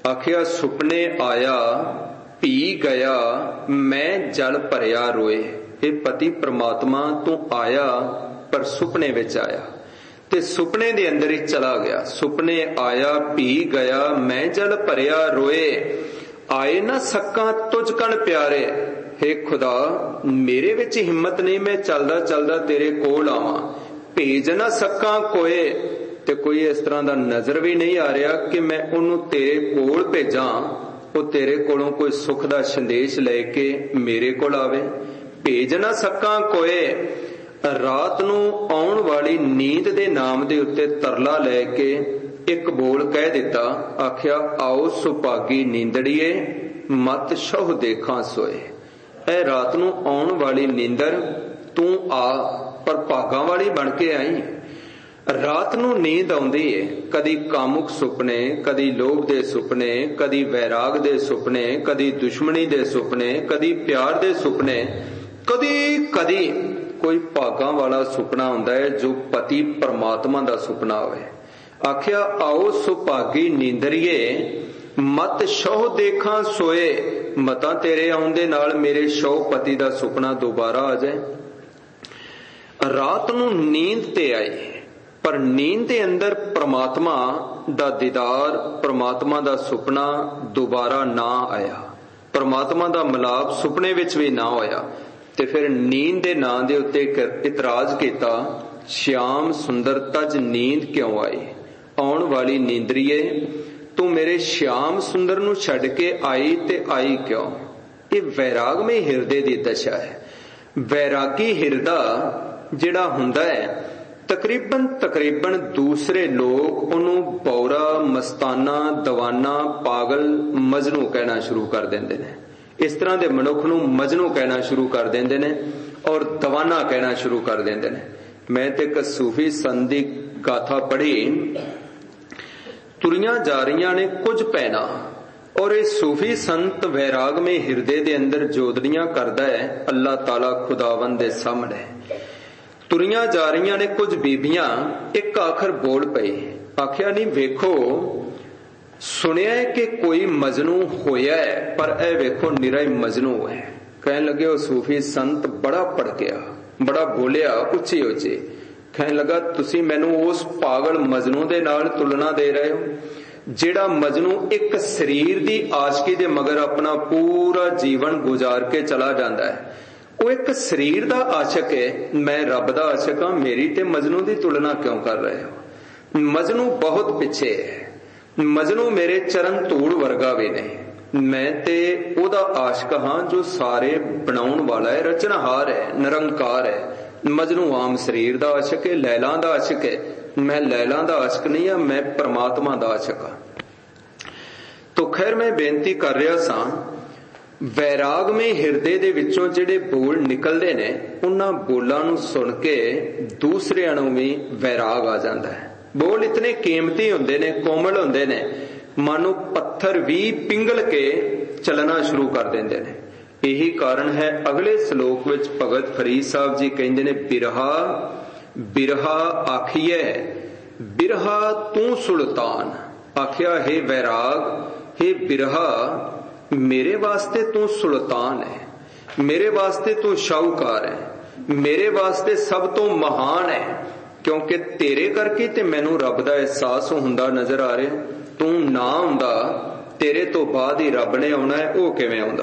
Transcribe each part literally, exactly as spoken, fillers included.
आखिया सुपने आया पी गया मैं जल भरिया रोए। ये पति परमात्मा तू आया पर सुपने विच आया ते सुपने दे अंदर ही चला गया। सुपने आया पी गया मैं जल भरिया रोए। आए ना सक्का तुझ कण प्यारे। हे खुदा मेरे विच हिम्मत नहीं मैं चलदा चलदा तेरे कोल आवां। भेज ना सक्का कोए ते कोई इस तरह दा नजर भी नहीं आ रहा कि मैं उन्हों तेरे कोल भेजां, वो तेरे कोलों कोई सुख दा संदेश लेके मेरे कोल आवे। भेज ना सक्का कोए। रात नूं आउण वाली नींद दे नाम दे उत्ते तरला लैके एक बोल कह दिता। आखिया आओ सुभागी नींदड़िए मत शौह देखा सोए। ऐ रात नूं आउण वाली नींदर तू आ पर भागां वाली बन के आई। रात नूं नींद आउंदी है, कदी कामुक सुपने, कदी लोभ दे सुपने, कदी वैराग दे सुपने, कदी दुश्मनी दे सुपने, कदी प्यार दे सुपने, कदी कदी कोई भागां वाला सुपना हुंदा है जो पति परमात्मा दा सुपना होवे। आखिया आओ सुभागी नींदरिए मत शौह देखा सोए। मता तेरे आउण दे नाल मेरे शौह पति दा सुपना दोबारा आ जाए। रात नूं नींद ते आई पर नींद दे अंदर परमात्मा दा दीदार, परमात्मा दा सुपना दोबारा ना आया। परमात्मा दा मिलाप सुपने विच भी ना होया। ते फिर नींद दे नां दे उत्ते इतराज किया। श्याम सुंदर तज नींद क्यों आई। आउण वाली नींदरीए तू मेरे श्याम सुंदर नूं छड्ड के आई ते आई क्यों। ये वैराग में हिरदे दी दशा है। वैरागी हिरदा जिहड़ा हुंदा है तकरीबन तकरीबन दूसरे लोग उन्हों बौरा, मस्ताना, दवाना, पागल, मजनू कहना शुरू कर देंदे ने। इस तरह के मनुख नूं मजनू कहना शुरू कर देंदे ने और दवाना कहना शुरू कर देंदे ने। मैं ते एक सूफी संत दी गाथा पढ़ी। तुरियां जा रही ने कुछ पैना और ये सूफी संत वैराग में हिरदे दे अंदर जोदड़ियां करदा है अल्लाह ताला खुदावंद दे सामने। तुरियां जा रही ने कुछ बीबियां एक आखर बोल पई। आखिया नहीं वेखो सुनिया है कि कोई मजनू होया है पर ए वेखो निरा ही मजनू है। कहने लगे वो सूफी संत बड़ा भड़किया, बड़ा बोलिया उच्ची उच्ची। कहने लगा तुसी मैनू उस पागल मजनू दे नाल तुलना दे रहे हो जिहड़ा मजनू एक शरीर दी आशिकी दे मगर अपना पूरा जीवन गुजार के चला जाता है। वो एक शरीर दा आशिक है, मैं रब दा आशिक हां, मेरी ते मजनू दी तुलना क्यों कर रहे हो। मजनू बहुत पिछे है। मजनू मेरे चरण धूड़ वर्गा भी नहीं। मैं ते ओदा आशिक हां जो सारे बनाउण वाला है, रचनहार है, निरंकार है। मजनू आम शरीर दा आशिक है, लैला दा आशिक है। मैं लैला दा आशिक नहीं हां, मैं परमात्मा दा आशिक हां। तो खैर मैं बेनती कर रहा सा वैराग में हिरदे दे विचों जिहड़े बोल निकलदे ने उन्हां बोलां नूं सुन के दूसरिआं नूं भी वैराग आ जांदा है। बोल इतने कीमती हुंदे ने, कोमल हुंदे ने, मानो पत्थर भी पिंगल के चलना शुरू कर देंदे ने। यही कारण है अगले श्लोक विच भगत फरीद साहब जी कहंदे ने बिरहा बिरहा आखिए बिरहा तू सुल्तान। आखिया हे वैराग, हे बिरहा मेरे वास्ते तू सुल्तान है, मेरे वास्ते तू शाहूकार है, मेरे वास्ते सब तो महान है। क्योंकि तेरे करके ते मैनू रब दा एहसास हुंदा नजर आ रहा। तू ना हुंदा तेरे तो बाद ही रब ने आउणा है, वो किवें आउंदा।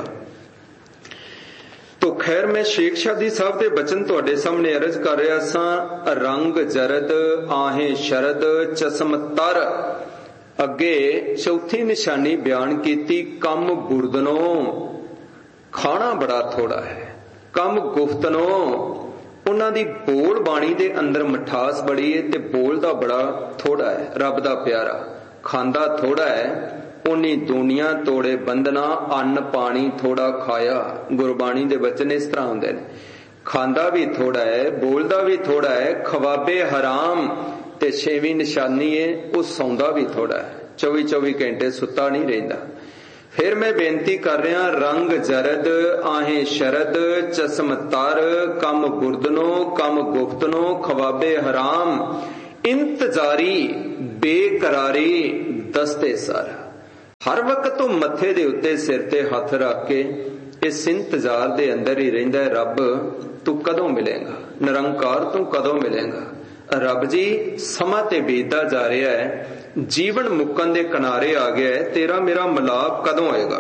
तो खैर मैं शेख शादी साहब दे बचन तुहाडे सामने अर्ज कर रहा सा। रंग जरद आहें शरद चश्म तर। अगे चौथी निशानी बयान की कम बुरदनो खाना बड़ा थोड़ा है, कम गुफ्तनो उन्हां दी बोल बाणी दे अंदर मिठास बड़ी है ते बोलदा बड़ा थोड़ा है। रब दा प्यारा खांदा थोड़ा है, उन्नी दुनिया तोड़े बंधना, अन्न पानी थोड़ा खाया। गुरबाणी दे वचन इस तरह हुंदे ने। खांदा भी थोड़ा है, बोलदा भी थोड़ा है, खवाबे हराम ते छेवीं निशानी है वो सौंदा भी थोड़ा है, चौबी चौबी घंटे सुता नहीं रहिंदा। फिर मैं बेनती कर रहा रंग जरद आहें शरद चश्म तर कम बुरदनो कम गुफ्तनो खवाबे हराम इंतजारी बेकरारी दस्ते सर। हर वक्त तो मथे दे उत्ते सिर ते हथ रख के इस इंतजार दे अंदर ही रहिंदा है, रब तू कदों मिलेगा, निरंकार तू कदों मिलेगा। रब जी समा ते बीतदा जा रहा है, जीवन मुक्कन दे किनारे आ गया है, तेरा मेरा मिलाप कदों होएगा।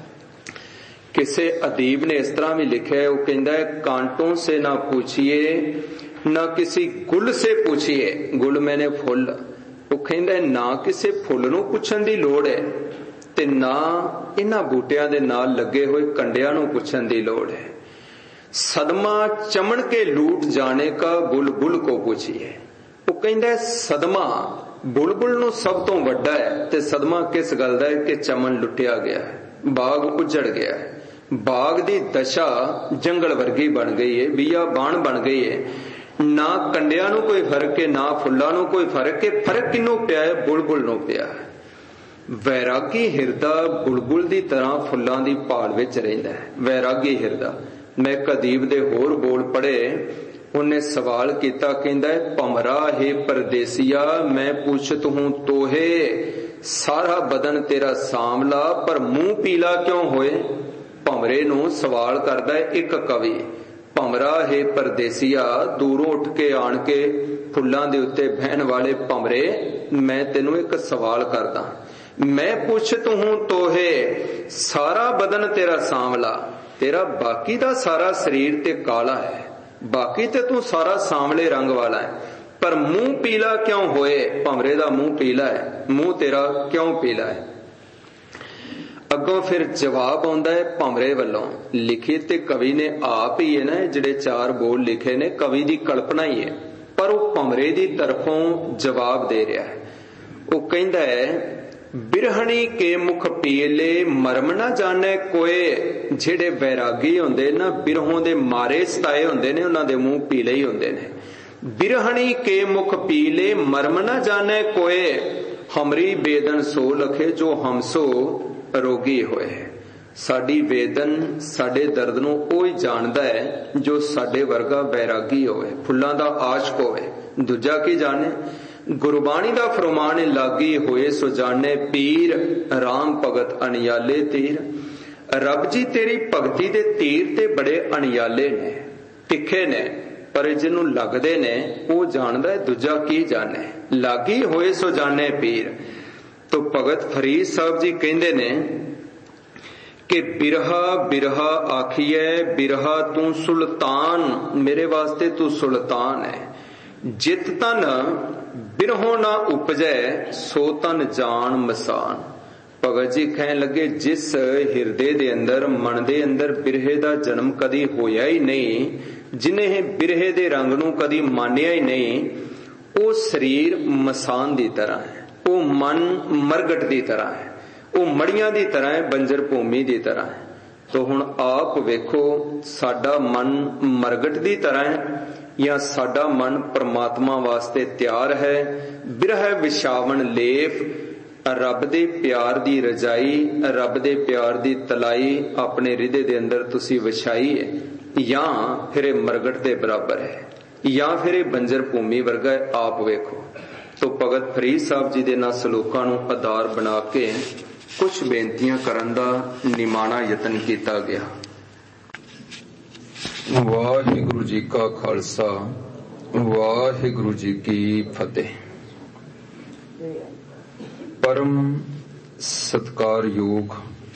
किसे अदीब ने इस तरह भी लिखा है, वो कहता है कांटों से ना पूछिए ना किसी गुल से पूछिए, गुल मैंने फुल, वो कहता है ना किसी फुल नूं पुछण दी लोड़ है ते ना इन्हां बूटियां दे नाल लगे हुए कंडियां नूं पुछण दी लोड़ है। सदमा चमन के लूट जाने का बुलबुल को पूछिए। वो कहता है सदमा बुलबुल नूं सब तो वड्डा है, ते सदमा किस गल दा है कि चमन लुटिया गया है, बाग उजड़ गया है, बाग दी दशा जंगल वर्गी बन गई है, बिया बाण बन गई है, ना कंडियां नूं कोई फर्क है ना फुल्लां नूं कोई फर्क है, फर्क किन्नों पिया है, बुलबुल नूं पिया है। वैरागी हिरदा बुलबुल दी तरह फुल्लां दी भाल विच रहिंदा है, वैरागी हिरदा। मैं कदीब दे होर बोल पढ़े, उन्हें सवाल किया, कहंदा है भमरा हे परदेसिया मैं पूछत हूं तोहे, सारा बदन तेरा सांवला पर मुंह पीला क्यों होए। भमरे नूं सवाल करदा है एक कवि, भमरा हे परदेसिया, दूरों उठ के आण के फुल्लां दे उत्ते बहन वाले भमरे, मैं तेनों एक सवाल करदा, मैं पूछत हूं तोहे, सारा बदन तेरा सांवला, तेरा बाकी दा सारा शरीर ते काला है, बाकी ते तू सारा सांवले रंग वाला है, पर मुंह पीला क्यों होए। भमरे दा मुंह पीला है, मुंह तेरा क्यों पीला है। अगों फिर जवाब आउंदा है भमरे वल्लों, लिखी ते कवि ने आप ही है ना, जिहड़े चार बोल लिखे ने कवि दी कल्पना ही है, पर वो भमरे दी तरफों जवाब दे रहा है। वो कहंदा है बिरहणी के मुख पीले मरम ना जाने कोए, जेड़े बैरागी होंदे ना बिरहों दे मारे सताए होंदे ने, उन्हां दे मुंह पीले ही होंदे ने। बिरहणी के मुख पीले मरम ना जाने कोए, हमरी बेदन सो लखे जो हमसो रोगी होए। साडी वेदन साडे दर्द नूं ओही जानदा है जो साडे वर्गा बैरागी होवे, फुल्लां दा आशिक होवे, दूजा की जाने। गुरबाणी दा फरमान लागी होए सो जाने पीर, राम भगत अनियाले तीर। रब जी तेरी भगती दे तीर ते बड़े अनियाले ने, तिखे ने, पर जिन्हों लगदे ने वो जानदा है, दूजा की जाने। लागी होए सो जाने पीर। तो भगत फरीद साहब जी कहंदे ने कि बिरहा बिरहा आखिए, बिरहा तू सुल्तान, मेरे वास्ते तू सुल्तान है। जित तन बिरहों ना उपजै सो तन जान मसान। भगत जी कहन लगे जिस हिरदे दे अंदर मन दे अंदर बिरहे दा जन्म कदी होया ही नहीं, जिन्हें बिरहे दे रंग नूं कदी मानिया ही नहीं, वो शरीर मसान दी तरह है, वो मन मरगट दी तरह है, वो मड़ियां दी तरह है, बंजर भूमि दी तरह है। तो हुण आप वेखो साडा मन मरगट दी तरह है या साडा मन परमात्मा वास्ते तैयार है। बिरह विछावन लेफ, रब दे प्यार दी रजाई, रब दे प्यार दी तलाई अपने हृदय दे अंदर तुसी विछाई है, या फिर मरगट दे बराबर है, या फिर बंजर भूमि वर्गा है। आप वेखो। तो भगत फरीद साहब जी दे नाल सलोकां नूं आधार बना के कुछ बेनतियां करन दा निमाणा यतन कीता गया। वाहिगुरु जी का खालसा, वाहिगुरु जी की फतेह। परम सत्कार योग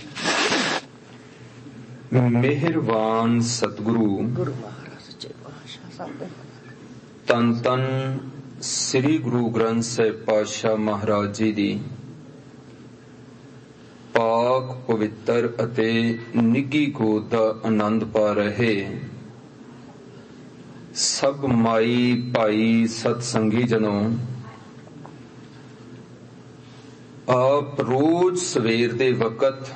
मेहरबान सतगुरु तन तन श्री गुरु ग्रंथ साहिब पातशाह महाराज जी दी पाक पवित्र अते निੱਘੀ गोद दा आनंद पा रहे सब माई भाई सतसंगी जनों, आप रोज सवेर दे वक़्त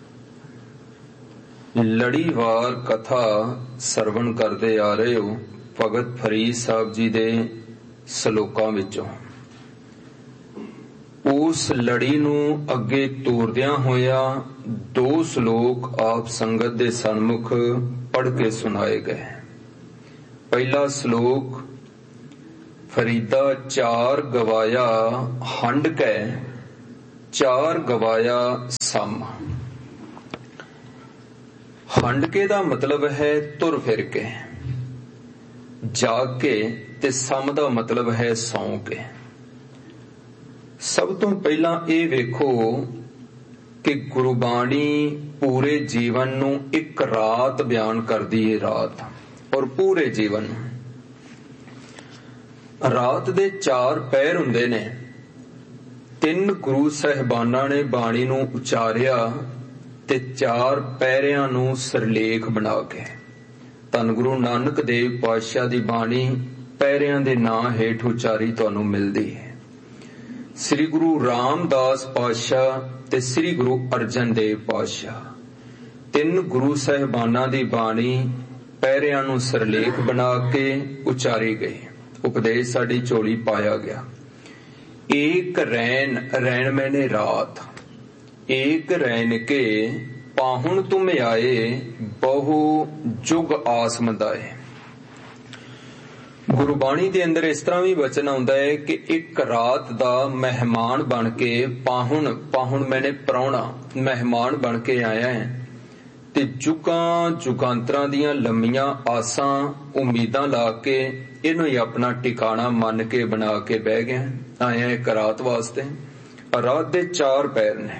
लड़ीवार कथा सरवण करते आ रहे हो भगत फरीद साहब जी दे सलोकां विचों। उस लड़ी नूं अगे तोरदियां होया दो सलोक आप संगत दे सन्मुख पढ़ के सुनाए गए। पहला श्लोक फरीदा चार गवाया हंड कै ਚਾਰ ਗਵਾਇਆ ਸਮ। ਹੰਡਕੇ ਦਾ ਮਤਲਬ ਹੈ ਤੁਰ ਫਿਰ ਕੇ, ਜਾਗ ਕੇ, ਤੇ ਸਮ ਦਾ ਮਤਲਬ ਹੈ ਸੌਂ ਕੇ। ਸਭ ਤੋਂ ਪਹਿਲਾਂ ਇਹ ਵੇਖੋ ਕਿ ਗੁਰਬਾਣੀ ਪੂਰੇ ਜੀਵਨ ਨੂੰ ਇੱਕ ਰਾਤ ਬਿਆਨ ਕਰਦੀ ਹੈ, ਰਾਤ, ਔਰ ਪੂਰੇ ਜੀਵਨ ਨੂੰ। ਰਾਤ ਦੇ ਚਾਰ ਪਹਿਰ ਹੁੰਦੇ ਨੇ। ਤਿੰਨ ਗੁਰੂ ਸਾਹਿਬਾਨਾਂ ਨੇ ਬਾਣੀ ਨੂੰ ਉਚਾਰਿਆ ਤੇ ਚਾਰ ਪਹਿਰਿਆਂ ਨੂੰ ਸਿਰਲੇਖ ਬਣਾ ਕੇ। ਧੰਨ ਗੁਰੂ ਨਾਨਕ ਦੇਵ ਪਾਤਸ਼ਾਹ ਦੀ ਬਾਣੀ ਪਹਿਰਿਆਂ ਦੇ ਨਾਂ ਹੇਠ ਉਚਾਰੀ ਤੁਹਾਨੂੰ ਮਿਲਦੀ ਹੈ। ਸ੍ਰੀ ਗੁਰੂ ਰਾਮਦਾਸ ਪਾਤਸ਼ਾਹ ਤੇ ਸ੍ਰੀ ਗੁਰੂ ਅਰਜਨ ਦੇਵ ਪਾਤਸ਼ਾਹ, ਤਿੰਨ ਗੁਰੂ ਸਾਹਿਬਾਨਾਂ ਦੀ ਬਾਣੀ ਪਹਿਰਿਆਂ ਨੂੰ ਸਿਰਲੇਖ ਬਣਾ ਕੇ ਉਚਾਰੀ ਗਈ। ਉਪਦੇਸ਼ ਸਾਡੀ ਝੋਲੀ ਪਾਇਆ ਗਿਆ। ਏਕ ਰੈਨ, ਰੈਨ ਮੈਨੇ ਰਾਤ, ਏਕ ਰੈਨ ਕੇ ਪਾਹੁਣ ਤੁਮ ਆਏ, ਬਹੁ ਜੁਗ ਆਸ ਮੰਦਾਏ। ਗੁਰਬਾਣੀ ਦੇ ਅੰਦਰ ਇਸ ਤਰ੍ਹਾਂ ਵੀ ਵਚਨ ਆਉਂਦਾ ਹੈ ਕਿ ਇੱਕ ਰਾਤ ਦਾ ਮਹਿਮਾਨ ਬਣ ਕੇ, ਪਾਹੁਣ, ਪਾਹੁਣ ਮੈਨੇ ਪ੍ਰਾਹੁਣਾ, ਮਹਿਮਾਨ ਬਣ ਕੇ ਆਇਆ ਹੈ, ਤੇ ਜੁਗਾਂ ਜੁਗਾਂਤਰਾਂ ਦੀਆਂ ਲੰਮੀਆਂ ਆਸਾਂ ਉਮੀਦਾਂ ਲਾ ਕੇ ਇਹਨੂੰ ਹੀ ਆਪਣਾ ਟਿਕਾਣਾ ਮੰਨ ਕੇ ਬਣਾ ਕੇ ਬਹਿ ਗਿਆ, ਆਇਆ ਇੱਕ ਰਾਤ ਵਾਸਤੇ। ਰਾਤ ਦੇ ਚਾਰ ਪਹਿਰ ਨੇ।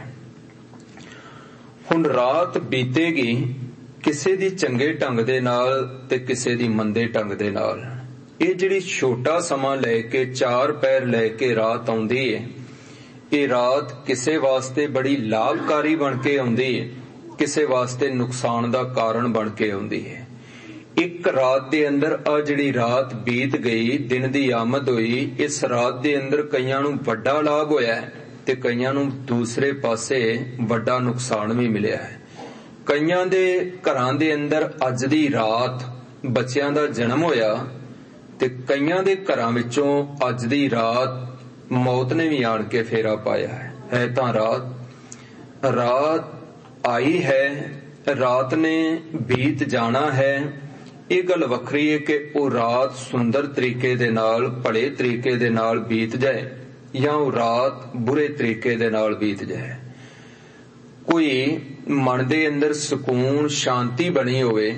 ਹੁਣ ਰਾਤ ਬੀਤੇਗੀ ਕਿਸੇ ਦੀ ਚੰਗੇ ਢੰਗ ਦੇ ਨਾਲ ਤੇ ਕਿਸੇ ਦੀ ਮੰਦੇ ਢੰਗ ਦੇ ਨਾਲ। ਇਹ ਜਿਹੜੀ ਛੋਟਾ ਸਮਾਂ ਲੈ ਕੇ, ਚਾਰ ਪਹਿਰ ਲੈ ਕੇ ਰਾਤ ਆਉਂਦੀ ਹੈ, ਇਹ ਰਾਤ ਕਿਸੇ ਵਾਸਤੇ ਬੜੀ ਲਾਭਕਾਰੀ ਬਣ ਕੇ ਆਉਂਦੀ ਹੈ, ਕਿਸੇ ਵਾਸਤੇ ਨੁਕਸਾਨ ਦਾ ਕਾਰਨ ਬਣ ਕੇ ਆਉਂਦੀ ਹੈ। ਇੱਕ ਰਾਤ ਦੇ ਅੰਦਰ ਆ ਜਿਹੜੀ ਰਾਤ ਬੀਤ ਗਈ, ਦਿਨ ਦੀ ਆਮਦ ਹੋਈ, ਇਸ ਰਾਤ ਦੇ ਅੰਦਰ ਕਈਆਂ ਨੂੰ ਵੱਡਾ ਲਾਭ ਹੋਇਆ ਹੈ ਤੇ ਕਈਆਂ ਨੂੰ ਦੂਸਰੇ ਪਾਸੇ ਵੱਡਾ ਨੁਕਸਾਨ ਵੀ ਮਿਲਿਆ ਹੈ। ਕਈਆਂ ਦੇ ਘਰਾਂ ਦੇ ਅੰਦਰ ਅੱਜ ਦੀ ਰਾਤ ਬੱਚਿਆਂ ਦਾ ਜਨਮ ਹੋਇਆ ਤੇ ਕਈਆਂ ਦੇ ਘਰਾਂ ਵਿੱਚੋਂ ਅੱਜ ਦੀ ਰਾਤ ਮੌਤ ਨੇ ਵੀ ਆਣ ਕੇ ਫੇਰਾ ਪਾਇਆ ਹੈ। ਹੈ ਤਾਂ ਰਾਤ, ਰਾਤ ਆਈ ਹੈ, ਰਾਤ ਨੇ ਬੀਤ ਜਾਣਾ ਹੈ। ਇਹ ਗੱਲ ਵੱਖਰੀ ਹੈ ਕਿ ਉਹ ਰਾਤ ਸੁੰਦਰ ਤਰੀਕੇ ਦੇ ਨਾਲ, ਭਲੇ ਤਰੀਕੇ ਦੇ ਨਾਲ ਬੀਤ ਜਾਏ ਜਾਂ ਉਹ ਰਾਤ ਬੁਰੇ ਤਰੀਕੇ ਦੇ ਨਾਲ ਬੀਤ ਜਾਏ। ਕੋਈ ਮਨ ਦੇ ਅੰਦਰ ਸਕੂਨ, ਸ਼ਾਂਤੀ ਬਣੀ ਹੋਵੇ,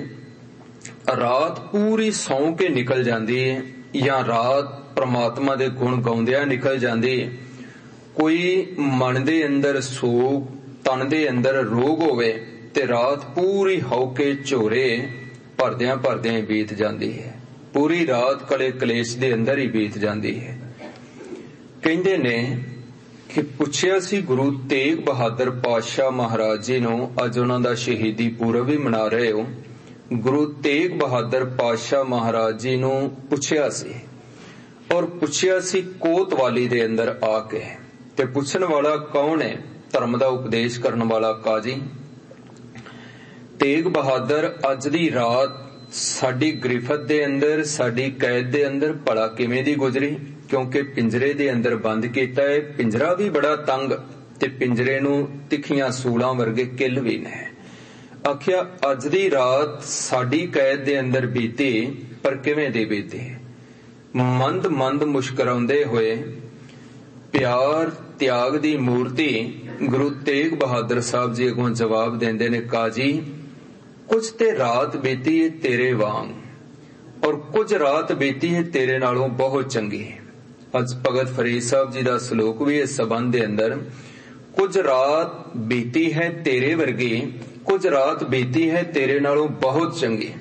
ਰਾਤ ਪੂਰੀ ਸੌਂ ਕੇ ਨਿਕਲ ਜਾਂਦੀ ਹੈ, ਜਾਂ ਰਾਤ ਪ੍ਰਮਾਤਮਾ ਦੇ ਗੁਣ ਗਾਉਂਦਿਆਂ ਨਿਕਲ ਜਾਂਦੀ ਹੈ। ਕੋਈ ਮਨ ਦੇ ਅੰਦਰ ਸੋਗ, ਤਨ ਦੇ ਅੰਦਰ ਰੋਗ ਹੋਵੇ ਤੇ ਰਾਤ ਪੂਰੀ ਹੌਕੇ ਝੋਰੇ ਭਰਦਿਆਂ ਭਰਦਿਆਂ ਬੀਤ ਜਾਂਦੀ ਹੈ। ਪੂਰੀ ਰਾਤ ਕਲੇ ਕਲੇਸ਼ ਦੇ ਅੰਦਰ ਹੀ ਬੀਤ ਜਾਂਦੀ ਹੈ। ਕਹਿੰਦੇ ਨੇ ਕਿ ਪੁੱਛਿਆ ਸੀ ਗੁਰੂ ਤੇਗ ਬਹਾਦਰ ਪਾਤਸ਼ਾਹ ਮਹਾਰਾਜ ਜੀ ਨੂੰ, ਅੱਜ ਉਹਨਾਂ ਦਾ ਸ਼ਹੀਦੀ ਪੁਰਬ ਵੀ ਮਨਾ ਰਹੇ ਹੋ। ਗੁਰੂ ਤੇਗ ਬਹਾਦਰ ਪਾਤਸ਼ਾਹ ਮਹਾਰਾਜ ਜੀ ਨੂੰ ਪੁੱਛਿਆ ਸੀ, ਔਰ ਪੁੱਛਿਆ ਸੀ ਕੋਤਵਾਲੀ ਦੇ ਅੰਦਰ ਆ ਕੇ। ਤੇ ਪੁੱਛਣ ਵਾਲਾ ਕੌਣ ਹੈ? ਧਰਮ ਦਾ ਉਪਦੇਸ਼ ਕਰਨ ਵਾਲਾ ਕਾਜੀ ਤੇਗ ਬਹਾਦਰ ਅੱਜ ਦੀ ਰਾਤ ਸਾਡੀ ਗ੍ਰਿਫਤ ਦੇ ਅੰਦਰ, ਸਾਡੀ ਕੈਦ ਦੇ ਅੰਦਰ ਭਲਾ ਕਿਵੇਂ ਦੀ ਗੁਜ਼ਰੀ? ਕਿਉਂਕਿ ਪਿੰਜਰੇ ਦੇ ਅੰਦਰ ਬੰਦ ਕੀਤਾ ਹੈ। ਪਿੰਜਰਾ ਵੀ ਬੜਾ ਤੰਗ ਤੇ ਪਿੰਜਰੇ ਨੂੰ ਤਿੱਖੀਆਂ ਸੂਲਾਂ ਵਰਗੇ ਕਿੱਲ ਵੀ ਨੇ। ਆਖਿਆ ਅੱਜ ਦੀ ਰਾਤ ਸਾਡੀ ਕੈਦ ਦੇ ਅੰਦਰ ਬੀਤੀ, ਪਰ ਕਿਵੇਂ ਦੀ ਬੀਤੀ? ਮੰਦ ਮੰਦ ਮੁਸਕਰਾਉਂਦੇ ਹੋਏ ਪਿਆਰ ਤਿਆਗ ਦੀ ਮੂਰਤੀ ਗੁਰੂ ਤੇਗ ਬਹਾਦਰ ਸਾਹਿਬ ਜੀ ਅੱਗੋਂ ਜਵਾਬ ਦਿੰਦੇ ਨੇ, ਕਾਜੀ ਕੁਝ ਤੇ ਰਾਤ ਬੀਤੀ ਹੈ ਤੇਰੇ ਵਾਂਗ, ਔਰ ਕੁਝ ਰਾਤ ਬੀਤੀ ਹੈ ਤੇਰੇ ਨਾਲੋਂ ਬਹੁਤ ਚੰਗੀ। ਅੱਜ ਭਗਤ ਫਰੀਦ ਸਾਹਿਬ ਜੀ ਦਾ ਸ਼ਲੋਕ ਵੀ ਇਸ ਸੰਬੰਧ ਦੇ ਅੰਦਰ, ਕੁਝ ਰਾਤ ਬੀਤੀ ਹੈ ਤੇਰੇ ਵਰਗੀ, ਕੁਝ ਰਾਤ ਬੀਤੀ ਹੈ ਤੇਰੇ ਨਾਲੋਂ ਬਹੁਤ ਚੰਗੀ।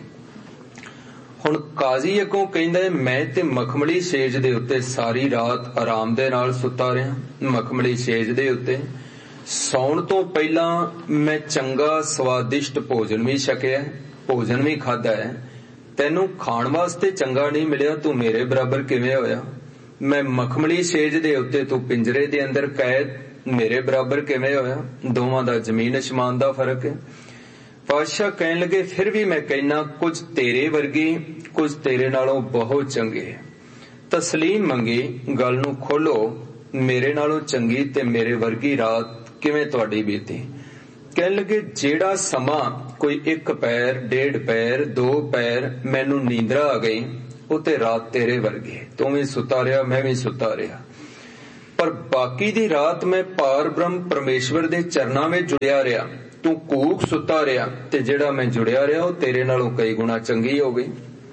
ਹੁਣ ਕਾਜ਼ੀ ਅੱਗੋਂ ਕਹਿੰਦਾ ਹੈ, ਮੈਂ ਤੇ ਮਖਮਲੀ ਸੇਜ ਦੇ ਉੱਤੇ ਸਾਰੀ ਰਾਤ ਆਰਾਮ ਦੇ ਨਾਲ ਸੁੱਤਾ ਰਿਹਾ। ਮਖਮਲੀ ਸੇਜ ਦੇ ਉੱਤੇ ਸੌਣ ਤੋਂ ਪਹਿਲਾਂ ਮੈਂ ਚੰਗਾ ਸਵਾਦਿਸ਼ਟ ਭੋਜਨ ਵੀ ਛਕਿਆ, ਭੋਜਨ ਵੀ ਖਾਧਾ ਹੈ। ਤੈਨੂੰ ਖਾਣ ਵਾਸਤੇ ਚੰਗਾ ਨਹੀਂ ਮਿਲਿਆ, ਤੂੰ ਮੇਰੇ ਬਰਾਬਰ ਕਿਵੇਂ ਹੋਇਆ? ਮੈਂ ਮਖਮਲੀ ਸੇਜ ਦੇ ਉੱਤੇ, ਤੂੰ ਪਿੰਜਰੇ ਦੇ ਅੰਦਰ ਕੈਦ, ਮੇਰੇ ਬਰਾਬਰ ਕਿਵੇਂ ਹੋਇਆ? ਦੋਵਾਂ ਦਾ ਜ਼ਮੀਨ ਅਸਮਾਨ ਦਾ ਫਰਕ ਹੈ। ਪਾਤਸ਼ਾਹ ਕਹਿਣ ਲੱਗੇ, ਫਿਰ ਵੀ ਮੈਂ ਕਹਿਣਾ ਕੁਝ ਤੇਰੇ ਵਰਗੀ, ਕੁਝ ਤੇਰੇ ਨਾਲੋਂ ਬਹੁਤ ਚੰਗੇ। ਤਸਲੀਮ ਮੰਗੀ, ਗੱਲ ਨੂੰ ਖੋਲੋ, ਮੇਰੇ ਨਾਲੋਂ ਚੰਗੀ ਤੇ ਮੇਰੇ ਵਰਗੀ ਰਾਤ ਕਿਵੇਂ ਤੁਹਾਡੀ ਬੀਤੀ? ਕਹਿਣ ਲੱਗੇ, ਜਿਹੜਾ ਸਮਾਂ ਕੋਈ ਇੱਕ ਪੈਰ, ਡੇਢ ਪੈਰ, ਦੋ ਪੈਰ ਮੈਨੂੰ ਨੀਂਦਰਾ ਆ ਗਈ, ਉਹ ਤੇ ਰਾਤ ਤੇਰੇ ਵਰਗੀ। ਤੂੰ ਵੀ ਸੁੱਤਾ ਰਿਹਾ, ਮੈਂ ਵੀ ਸੁੱਤਾ ਰਿਹਾ। पर बाकी दी रात मैं पार ब्रह्म परमेश्वर दे चरनां में जुड़िया रहा, तू कूक सुता रहा ते जेड़ा मैं जुड़िया रहा वो तेरे नालों कई गुणा चंगी हो गई।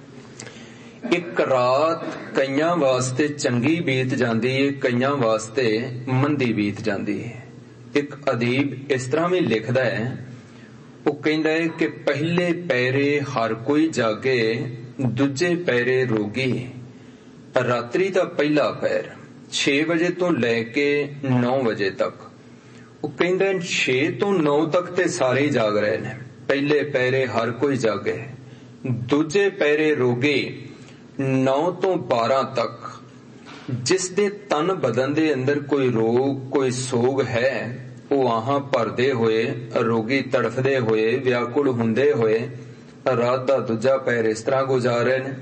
एक रात कईयां वास्ते चंगी बीत जाती है, कईयां वास्ते मंदी बीत जाती है। एक अदीब इस तरह भी लिखदा है, वो कहंदा है कि पहले पैरे हर कोई जागे, दूजे पैरे रोगी। रात्रि का पहला पैर छे बजे तो लैके नौ बजे तक, वो कहंदा है छे तो नौ तक ते सारे जाग रहे ने। पहले पैरे हर कोई जागे, दूजे पैरे रोगी नौ तो बारह तक। जिस दे तन बदन दे अंदर कोई रोग कोई सोग है, वो आहां भरदे होए, रोगी तड़फदे होए, व्याकुल हुंदे होए रात दा दूजा पैर इस तरह गुजार रहे ने।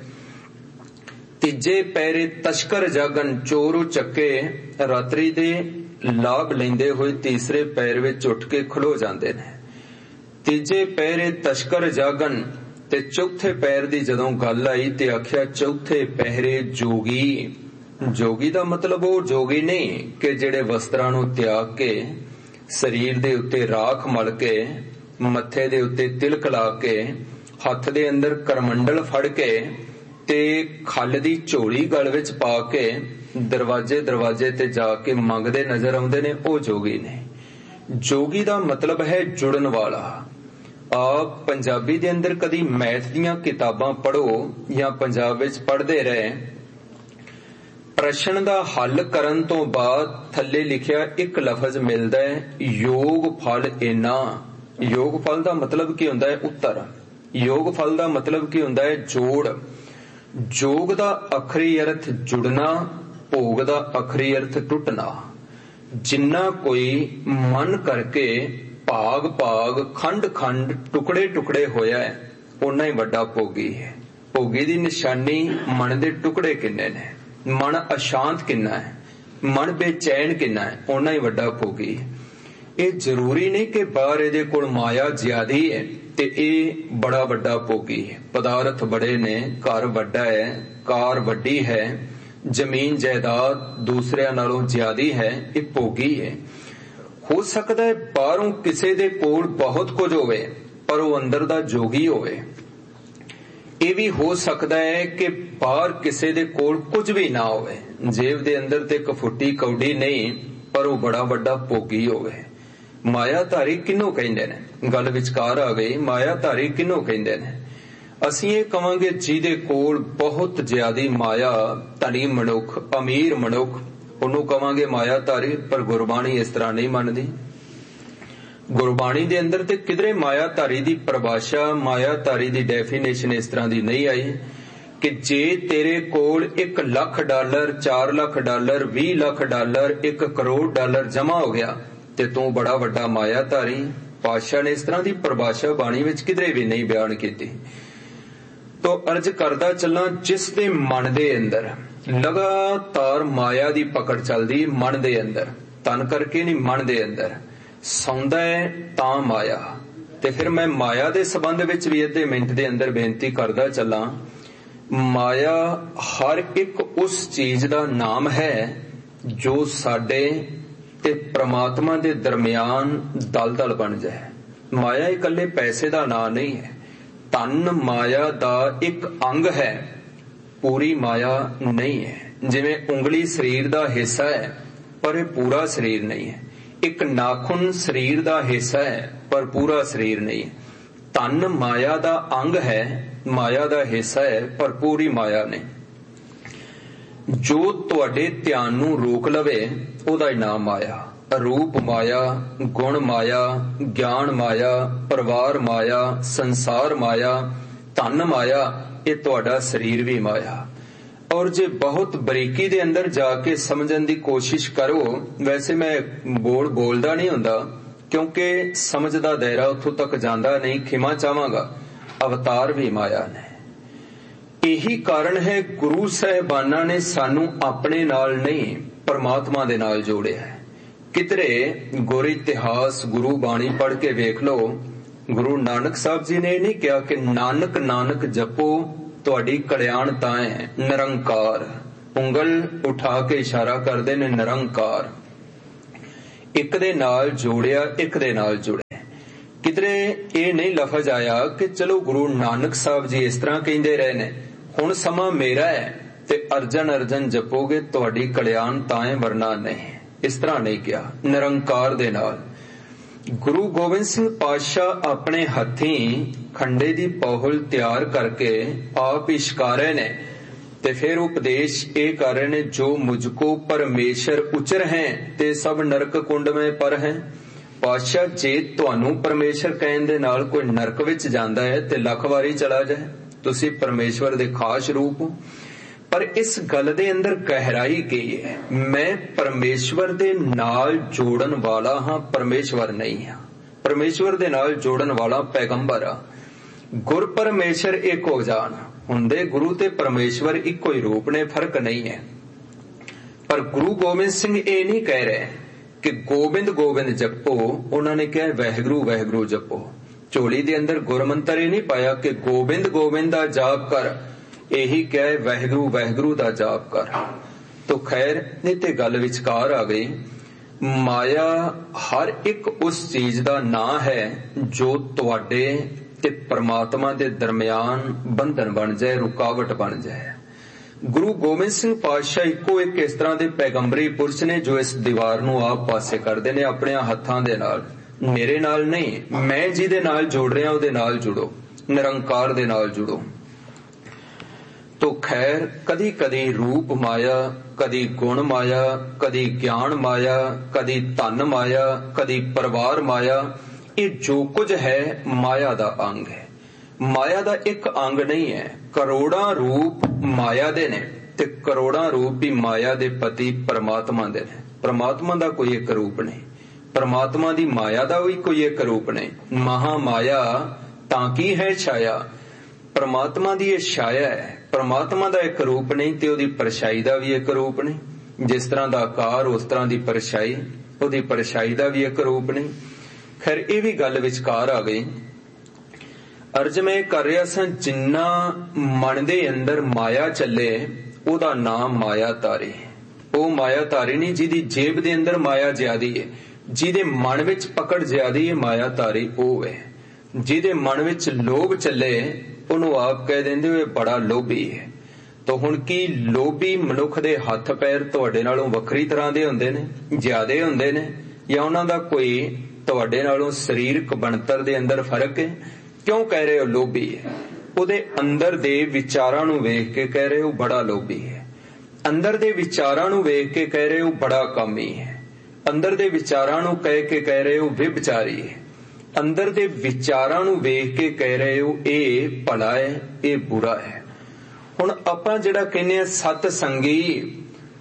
तीजे पैरे तस्कर जागन, चोर चक्के रात्रि दे लाभ लेंदे होए तीसरे पैर विच उठ के खलो जांदे ने। तीजे पैरे तस्कर जागन ते चौथे पैर दी जदों गल आई ते आख्या चौथे पैरे जोगी। जोगी दा मतलब वो जोगी नहीं कि जेड़े वस्त्रां नूं त्याग के शरीर दे उत्ते राख मल के, मत्थे दे उत्ते तिलक ला के, हथ दे अंदर करमंडल फड़ के ते खल दी झोली गल विच पा के दरवाजे दरवाजे ते जाके मंगदे नजर आउंदे ने, ओ जोगी ने। जोगी दा मतलब है जुड़न वाला। आप पंजाबी दे अंदर कदी मैथ दीयां किताबां पढ़ो या पंजाब विच पढ़दे रहे, प्रश्न दा हल करन तो बाद थल्ले लिखिया एक लफज मिलदा है योग फल इना। योग फल दा मतलब की हुंदा है उत्तर, योग फल दा मतलब की हुंदा है जोड़। जोग दा अखरी अर्थ जुड़ना, भोग दा अखरी अर्थ टुटना। जिन्ना कोई मन करके भाग भाग खंड खंड टुकड़े टुकड़े होया है, उन्ना ही वड्डा भोगी है। भोगी दी निशानी मन दे टुकड़े किन्ने ने, मन अशांत किन्ना है, मन बेचैन किन्ना है, उन्ना ही वड्डा भोगी है। ये जरूरी नहीं कि बाहर इहदे कोल माया ज्यादी है ते ये बड़ा वड्डा भोगी है। पदार्थ बड़े ने, घर वड्डा है, कार वड्डी है, जमीन जायदाद दूसरियां नालों ज्यादी है, ये भोगी है। हो सकता है बाहरों किसी दे कोल बहुत कुछ होवे पर वो अंदर दा जोगी होवे। ये भी हो सकता है कि बाहर किसी दे कोल कुछ भी ना होवे, जेब दे अंदर ते कफुट्टी कौडी नहीं पर वो बड़ा वड्डा भोगी होवे। मायाधारी किन्नों कहंदे ने, गल विचकार आ गई, मायाधारी किन्नों कहंदे ने। असीं ये कहांगे जिहदे कोल बहुत ज्यादा माया, धनी मनुख, अमीर मनुख, ਉਹਨੂੰ ਕਵਾਂਗੇ ਮਾਇਆਧਾਰੀ। ਪਰ ਗੁਰਬਾਣੀ ਇਸ ਤਰ੍ਹਾਂ ਨਹੀਂ ਮੰਨਦੀ। ਗੁਰਬਾਣੀ ਦੇ ਅੰਦਰ ਤੇ ਕਿਧਰੇ ਮਾਇਆਧਾਰੀ ਦੀ ਪਰਿਭਾਸ਼ਾ, ਮਾਇਆਧਾਰੀ ਦੀ ਡੈਫੀਨੇਸ਼ਨ ਇਸ ਤਰ੍ਹਾਂ ਦੀ ਨਹੀਂ ਆਈ ਕਿ ਜੇ ਤੇਰੇ ਕੋਲ ਇੱਕ ਲੱਖ ਡਾਲਰ, ਚਾਰ ਲੱਖ ਡਾਲਰ, ਵੀਹ ਲੱਖ ਡਾਲਰ, ਇੱਕ ਕਰੋੜ ਡਾਲਰ ਜਮਾ ਹੋ ਗਿਆ ਤੇ ਤੂੰ ਬੜਾ ਵੱਡਾ ਮਾਇਆਧਾਰੀ। ਪਾਤਸ਼ਾਹ ਨੇ ਇਸ ਤਰ੍ਹਾਂ ਦੀ ਪਰਿਭਾਸ਼ਾ ਬਾਣੀ ਵਿੱਚ ਕਿਧਰੇ ਵੀ ਨਹੀਂ ਬਿਆਨ ਕੀਤੀ। तो अर्ज करदा चलना, जिस दे मन दे अंदर लगातार माया दी पकड़ चलदी, मन दे अंदर, तन करके नहीं मन दे अंदर सौंदा है तां माया। ते फिर मैं माया दे संबंध विच भी अद्धे मिनट दे अंदर बेनती करदा चला। माया हर एक उस चीज दा नाम है जो साडे ते परमात्मा दे दरमियान दलदल बन जाए। माया इकल्ले पैसे दा नाम नहीं है, तन माया दा एक अंग है, पूरी माया नहीं है। जिवें उंगली शरीर दा हिस्सा है पर यह पूरा शरीर नहीं है, एक नाखून शरीर दा हिस्सा है पर पूरा शरीर नहीं है। तन माया दा अंग है, माया दा हिस्सा है पर पूरी माया नहीं। जो तुहाडे ध्यान नूं रोक लवे ओहदा ही नाम माया। रूप माया, गुण माया, ज्ञान माया, परिवार माया, संसार माया, धन माया, ये तुहाडा शरीर भी माया। और जे बहुत बरीकी दे अंदर जाके समझन दी कोशिश करो, वैसे मैं बोल बोलदा नहीं हुंदा क्योंकि समझ दा दायरा उत्थों तक जांदा नहीं, खिमा चाहांगा। अवतार भी माया ने। यही कारण है गुरु साहिबाना ने सानू अपने नाल नहीं परमात्मा दे नाल जोड़िया है। कितरे गुर इतिहास, गुरु बाणी पढ़ के वेख लो, गुरु नानक साहब जी ने नहीं कहा कि नानक नानक जपो तुहाडी कल्याण तां है, निरंकार ਉਂਗਲ ਉਠਾ ਕੇ ਇਸ਼ਾਰਾ ਕਰਦੇ ਨੇ ਨਿਰੰਕਾਰ। ਇੱਕ ਦੇ ਨਾਲ ਜੋੜਿਆ, ਇੱਕ ਦੇ ਨਾਲ ਜੁੜਿਆ। ਕਿਧਰੇ ਇਹ ਨਹੀਂ ਲਫ਼ਜ਼ ਆਇਆ ਕਿ ਚਲੋ ਗੁਰੂ ਨਾਨਕ ਸਾਹਿਬ ਜੀ ਇਸ ਤਰ੍ਹਾਂ ਕਹਿੰਦੇ ਰਹੇ ਨੇ, ਹੁਣ ਸਮਾਂ ਮੇਰਾ ਹੈ ਤੇ ਅਰਜਨ ਅਰਜਨ ਜਪੋਗੇ ਤੁਹਾਡੀ ਕਲਿਆਣ ਤਾਏ ਵਰਨਾ ਨਹੀਂ। ਇਸ ਤਰ੍ਹਾਂ ਨਹੀਂ ਕਿਹਾ, ਨਿਰੰਕਾਰ ਦੇ ਨਾਲ। ਗੁਰੂ ਗੋਬਿੰਦ ਸਿੰਘ ਪਾਤਸ਼ਾਹ ਆਪਣੇ ਹੱਥੀਂ ਖੰਡੇ ਦੀ ਪਹੁਲ ਤਿਆਰ ਕਰਕੇ ਆਪ ਇਸ਼ਕਾਰੇ ਨੇ ਤੇ ਫਿਰ ਉਪਦੇਸ਼ ਇਹ ਕਰ ਰਹੇ ਨੇ, ਜੋ ਮੁਝਕੋ ਪਰਮੇਸ਼ਰ ਉਚਰ ਹੈ ਤੇ ਸਭ ਨਰਕ ਕੁੰਡ ਮੇਂ ਪਰ ਹੈ। ਪਾਤਸ਼ਾਹ ਜੇ ਤੁਹਾਨੂੰ ਪਰਮੇਸ਼ਰ ਕਹਿਣ ਦੇ ਨਾਲ ਕੋਈ ਨਰਕ ਵਿੱਚ ਜਾਂਦਾ ਹੈ ਤੇ ਲੱਖ ਵਾਰੀ ਚਲਾ ਜਾਏ, ਤੁਸੀਂ ਪਰਮੇਸ਼ਵਰ ਦੇ ਖਾਸ ਰੂਪ ਹੋ। ਪਰ ਇਸ ਗੱਲ ਦੇ ਅੰਦਰ ਗਹਿਰਾਈ ਕੀ ਹੈ? ਮੈਂ ਪਰਮੇਸ਼ਵਰ ਦੇ ਨਾਲ ਜੋੜਨ ਵਾਲਾ ਹਾਂ, ਪਰਮੇਸ਼ਵਰ ਨਹੀਂ ਹਾਂ। ਪਰਮੇਸ਼ਵਰ ਦੇ ਨਾਲ ਜੋੜਨ ਵਾਲਾ ਪੈਗੰਬਰ ਆ। ਗੁਰ ਪਰਮੇਸ਼ਰ ਇੱਕ ਹੋ ਜਾਣ। ਹੁੰਦੇ ਗੁਰੂ ਤੇ ਪਰਮੇਸ਼ਵਰ ਇੱਕੋ ਹੀ ਰੂਪ ਨੇ, ਫਰਕ ਨਹੀਂ ਹੈ। ਪਰ ਗੁਰੂ ਗੋਬਿੰਦ ਸਿੰਘ ਇਹ ਨਹੀਂ ਕਹਿ ਰਹੇ ਕਿ ਗੋਬਿੰਦ ਗੋਬਿੰਦ ਜਪੋ, ਉਹਨਾਂ ਨੇ ਕਿਹਾ ਵਾਹਿਗੁਰੂ ਵਾਹਿਗੁਰੂ ਜਪੋ। ਝੋਲੀ ਦੇ ਅੰਦਰ ਗੁਰਮੰਤਰ ਇਹ ਨਹੀਂ ਪਾਇਆ ਕਿ ਗੋਬਿੰਦ ਗੋਬਿੰਦ ਦਾ ਜਾਪ ਕਰ, ਇਹੀ ਕਹੇ ਵਾਹਿਗੁਰੂ ਵਾਹਿਗੁਰੂ ਦਾ ਜਾਪ ਕਰ। ਤੋ ਖੈਰ ਨਹੀਂ ਤੇ ਗੱਲ ਵਿਚਕਾਰ ਆ ਗਈ। ਮਾਇਆ ਹਰ ਇੱਕ ਉਸ ਚੀਜ਼ ਦਾ ਨਾਂ ਹੈ ਜੋ ਤੁਹਾਡੇ ਤੇ ਪਰਮਾਤਮਾ ਦੇ ਦਰਮਿਆਨ ਬੰਧਨ ਬਣ ਜਾਏ, ਰੁਕਾਵਟ ਬਣ ਜਾਏ। ਗੁਰੂ ਗੋਬਿੰਦ ਸਿੰਘ ਪਾਤਸ਼ਾਹ ਇੱਕੋ ਇੱਕ ਇਸ ਤਰ੍ਹਾਂ ਦੇ ਪੈਗੰਬਰੀ ਪੁਰਸ਼ ਨੇ ਜੋ ਇਸ ਦੀਵਾਰ ਨੂੰ ਆਪ ਪਾਸੇ ਕਰਦੇ ਨੇ ਆਪਣੇ ਹੱਥਾਂ ਦੇ ਨਾਲ। ਮੇਰੇ ਨਾਲ ਨਹੀਂ, ਮੈਂ ਜਿਹਦੇ ਨਾਲ ਜੋੜ ਰਿਹਾ ਉਹਦੇ ਨਾਲ ਜੁੜੋ, ਨਿਰੰਕਾਰ ਦੇ ਨਾਲ ਜੁੜੋ। ਤੋ ਖੈਰ ਕਦੀ ਕਦੀ ਰੂਪ ਮਾਇਆ, ਕਦੀ ਗੁਣ ਮਾਇਆ, ਕਦੀ ਗਿਆਨ ਮਾਇਆ, ਕਦੀ ਧਨ ਮਾਇਆ, ਕਦੀ ਪਰਿਵਾਰ ਮਾਇਆ, ਇਹ ਜੋ ਕੁਝ ਹੈ ਮਾਇਆ ਦਾ ਅੰਗ ਹੈ। ਮਾਇਆ ਦਾ ਇੱਕ ਅੰਗ ਨਹੀਂ ਹੈ। ਕਰੋੜਾਂ ਰੂਪ ਮਾਇਆ ਦੇ ਨੇ ਤੇ ਕਰੋੜਾਂ ਰੂਪ ਵੀ ਮਾਇਆ ਦੇ ਪਤੀ ਪਰਮਾਤਮਾ ਦੇ ਨੇ। ਪਰਮਾਤਮਾ ਦਾ ਕੋਈ ਇੱਕ ਰੂਪ ਨਹੀਂ, ਪਰਮਾਤਮਾ ਦੀ ਮਾਇਆ ਦਾ ਵੀ ਕੋਈ ਇੱਕ ਰੂਪ ਨਹੀਂ। ਮਹਾ ਮਾਇਆ ਤਾਂ ਕੀ ਹੈ ਛਾਇਆ, ਪਰਮਾਤਮਾ ਦੀ ਇਹ ਛਾਇਆ ਹੈ। ਪਰਮਾਤਮਾ ਦਾ ਇੱਕ ਰੂਪ ਨਹੀਂ ਤੇ ਉਹਦੀ ਪਰਛਾਈ ਦਾ ਵੀ ਇੱਕ ਰੂਪ ਨਹੀਂ। ਜਿਸ ਤਰ੍ਹਾਂ ਦਾ ਆਕਾਰ ਉਸ ਤਰ੍ਹਾਂ ਦੀ ਪਰਛਾਈ, ਉਹਦੀ ਪਰਛਾਈ ਦਾ ਵੀ ਇੱਕ ਰੂਪ ਨਹੀਂ। ਖੈਰ ਇਹ ਵੀ ਗੱਲ ਵਿਚਕਾਰ ਆ ਗਈ। ਅਰਜ ਮੈਂ ਕਰ ਰਿਹਾ ਸਾਂ, ਜਿੰਨਾ ਮਨ ਦੇ ਅੰਦਰ ਮਾਇਆ ਚੱਲੇ ਉਹਦਾ ਨਾਮ ਮਾਇਆ ਤਾਰੀ। ਉਹ ਮਾਇਆ ਤਾਰੀ ਨਹੀਂ ਜਿਹਦੀ ਜੇਬ ਦੇ ਅੰਦਰ ਮਾਇਆ ਜ਼ਿਆਦੀ ਹੈ, ਜਿਹਦੇ ਮਨ ਵਿੱਚ ਪਕੜ ਜ਼ਿਆਦੀ ਹੈ, ਮਾਇਆ ਤਾਰੀ ਉਹ ਹੈ। ਜਿਹਦੇ ਮਨ ਵਿੱਚ ਲੋਭ ਚੱਲੇ ਉਹਨੂੰ ਆਪ ਕਹਿ ਦਿੰਦੇ ਹੋਏ ਬੜਾ ਲੋਭੀ ਹੈ। ਤਾਂ ਹੁਣ ਕੀ ਲੋਭੀ ਮਨੁੱਖ ਦੇ ਹੱਥ ਪੈਰ ਤੁਹਾਡੇ ਨਾਲੋਂ ਵੱਖਰੀ ਤਰ੍ਹਾਂ ਦੇ ਹੁੰਦੇ ਨੇ, ਜ਼ਿਆਦੇ ਹੁੰਦੇ ਨੇ, ਜਾਂ ਉਹਨਾਂ ਦਾ ਕੋਈ ਤੁਹਾਡੇ ਨਾਲੋਂ ਸਰੀਰਕ ਬਣਤਰ ਦੇ ਅੰਦਰ ਫਰਕ ਹੈ? ਕਿਉਂ ਕਹਿ ਰਹੇ ਹੋ ਲੋਭੀ ਹੈ? ਉਹਦੇ ਅੰਦਰ ਦੇ ਵਿਚਾਰਾਂ ਨੂੰ ਵੇਖ ਕੇ ਕਹਿ ਰਹੇ ਹੋ ਬੜਾ ਲੋਭੀ ਹੈ। ਅੰਦਰ ਦੇ ਵਿਚਾਰਾਂ ਨੂੰ ਵੇਖ ਕੇ ਕਹਿ ਰਹੇ ਹੋ ਬੜਾ ਕਾਮੀ ਹੈ। ਅੰਦਰ ਦੇ ਵਿਚਾਰਾਂ ਨੂੰ ਕਹਿ ਕੇ ਕਹਿ ਰਹੇ ਹੋ ਵਿਭਚਾਰੀ ਹੈ। ਅੰਦਰ ਦੇ ਵਿਚਾਰਾਂ ਨੂੰ ਵੇਖ ਕੇ ਕਹਿ ਰਹੇ ਹੋ ਇਹ ਭਲਾ ਹੈ, ਇਹ ਬੁਰਾ ਹੈ। ਹੁਣ ਆਪਾਂ ਜਿਹੜਾ ਕਹਿੰਦੇ ਆ ਸਤ ਸੰਗੀ,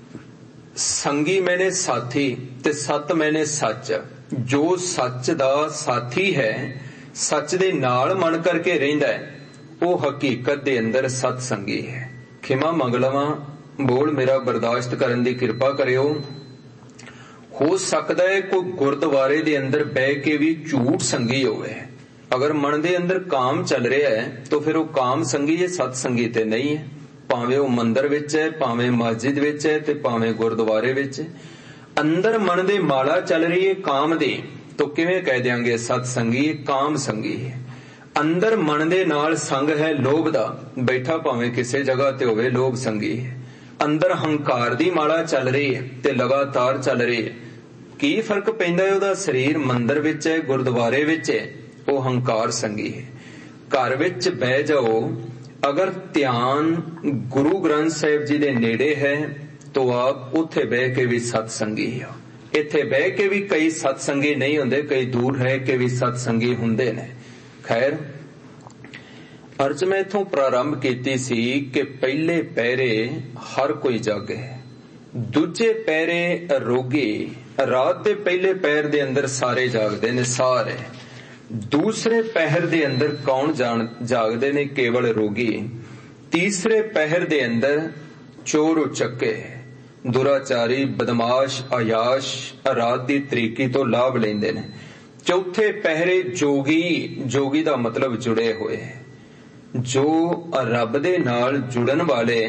ਸੰਗੀ ਮੈਨੇ ਸਾਥੀ ਤੇ ਸਤ ਮੈਨੇ ਸੱਚ। ਜੋ ਸੱਚ ਦਾ ਸਾਥੀ ਹੈ, ਸੱਚ ਦੇ ਨਾਲ ਮਨ ਕਰਕੇ ਰਹਿੰਦਾ ਹੈ, ਉਹ ਹਕੀਕਤ ਦੇ ਅੰਦਰ ਸਤ ਸੰਗੀ ਹੈ। ਖਿਮਾ ਮੰਗ ਲਵਾਂ, ਬੋਲ ਮੇਰਾ ਬਰਦਾਸ਼ਤ ਕਰਨ ਦੀ ਕਿਰਪਾ ਕਰਿਓ। ਹੋ ਸਕਦਾ ਹੈ ਕੋਈ ਗੁਰਦੁਆਰੇ ਦੇ ਅੰਦਰ ਬਹਿ ਕੇ ਵੀ ਝੂਠ ਸੰਗੀ ਹੋਵੇ। ਅਗਰ ਮਨ ਦੇ ਅੰਦਰ ਕਾਮ ਚੱਲ ਰਿਹਾ ਹੈ ਤਾਂ ਫਿਰ ਉਹ ਕਾਮ ਸੰਗੀ ਹੈ, ਸਤ ਸੰਗੀ ਤੇ ਨਹੀਂ ਹੈ। ਭਾਵੇਂ ਉਹ ਮੰਦਰ ਵਿੱਚ ਹੈ, ਭਾਵੇਂ ਮਸਜਿਦ ਵਿੱਚ ਹੈ ਤੇ ਭਾਵੇਂ ਗੁਰਦੁਆਰੇ ਵਿੱਚ। ਅੰਦਰ ਮਨ ਦੇ ਮਾਲਾ ਚੱਲ ਰਹੀ ਹੈ ਕਾਮ ਦੀ, ਤਾਂ ਕਿਵੇਂ ਕਹਿ ਦਿਆਂਗੇ ਸਤ ਸੰਗੀ? ਕਾਮ ਸੰਗੀ ਹੈ। ਅੰਦਰ ਮਨ ਦੇ ਨਾਲ ਸੰਗ ਹੈ ਲੋਭ ਦਾ, ਬੈਠਾ ਭਾਵੇਂ ਕਿਸੇ ਜਗ੍ਹਾ ਤੇ ਹੋਵੇ, ਲੋਭ ਸੰਗੀ ਹੈ। ਅੰਦਰ ਹੰਕਾਰ ਦੀ ਮਾਲਾ ਚੱਲ ਰਹੀ ਹੈ ਤੇ ਲਗਾਤਾਰ ਚੱਲ ਰਹੀ ਹੈ। ਕੀ ਫਰਕ ਪੈਂਦਾ ਹੈ? ਉਹਦਾ ਸਰੀਰ ਮੰਦਰ ਵਿੱਚ ਹੈ, ਗੁਰਦੁਆਰੇ ਵਿੱਚ ਹੈ, ਉਹ ਹੰਕਾਰ ਸੰਗੀ ਹੈ। ਘਰ ਵਿੱਚ ਬਹਿ ਜਾਓ, ਅਗਰ ਧਿਆਨ ਗੁਰੂ ਗ੍ਰੰਥ ਸਾਹਿਬ ਜੀ ਦੇ ਨੇੜੇ ਹੈ ਤਾਂ ਆਪ ਉੱਥੇ ਬਹਿ ਕੇ ਵੀ ਸਤ ਸੰਗੀ ਹੋ। ਇੱਥੇ ਬਹਿ ਕੇ ਵੀ ਕਈ ਸਤ ਸੰਗੀ ਨਹੀਂ ਹੁੰਦੇ, ਕਈ ਦੂਰ ਰਹਿ ਕੇ ਵੀ ਸਤ ਸੰਗੀ ਹੁੰਦੇ ਨੇ। ਖੈਰ ਅਰਜ ਮੈਂ ਇਥੋਂ ਪ੍ਰਾਰੰਭ ਕੀਤੀ ਸੀ ਕਿ ਪਹਿਲੇ ਪਹਿਰੇ ਹਰ ਕੋਈ ਜਾਗੇ, ਦੂਜੇ ਪਹਿਰੇ ਰੋਗੀ। ਰਾਤ ਦੇ ਪਹਿਲੇ ਪਹਿਰ ਦੇ ਅੰਦਰ ਸਾਰੇ ਜਾਗਦੇ ਨੇ, ਸਾਰੇ। ਦੂਸਰੇ ਪਹਿਰ ਦੇ ਅੰਦਰ ਕੌਣ ਜਾਗਦੇ ਨੇ? ਕੇਵਲ ਰੋਗੀ। ਤੀਸਰੇ ਪਹਿਰ ਦੇ ਅੰਦਰ ਚੋਰ ਉਚੱਕੇ, ਦੁਰਾਚਾਰੀ, ਬਦਮਾਸ਼, ਅਯਾਸ਼ ਰਾਤ ਦੀ ਤਰੀਕੀ ਤੋਂ ਲਾਭ ਲੈਂਦੇ ਨੇ। ਚੌਥੇ ਪਹਿਰੇ ਜੋਗੀ। ਜੋਗੀ ਦਾ ਮਤਲਬ ਜੁੜੇ ਹੋਏ, ਜੋ ਰੱਬ ਦੇ ਨਾਲ ਜੁੜਨ ਵਾਲੇ,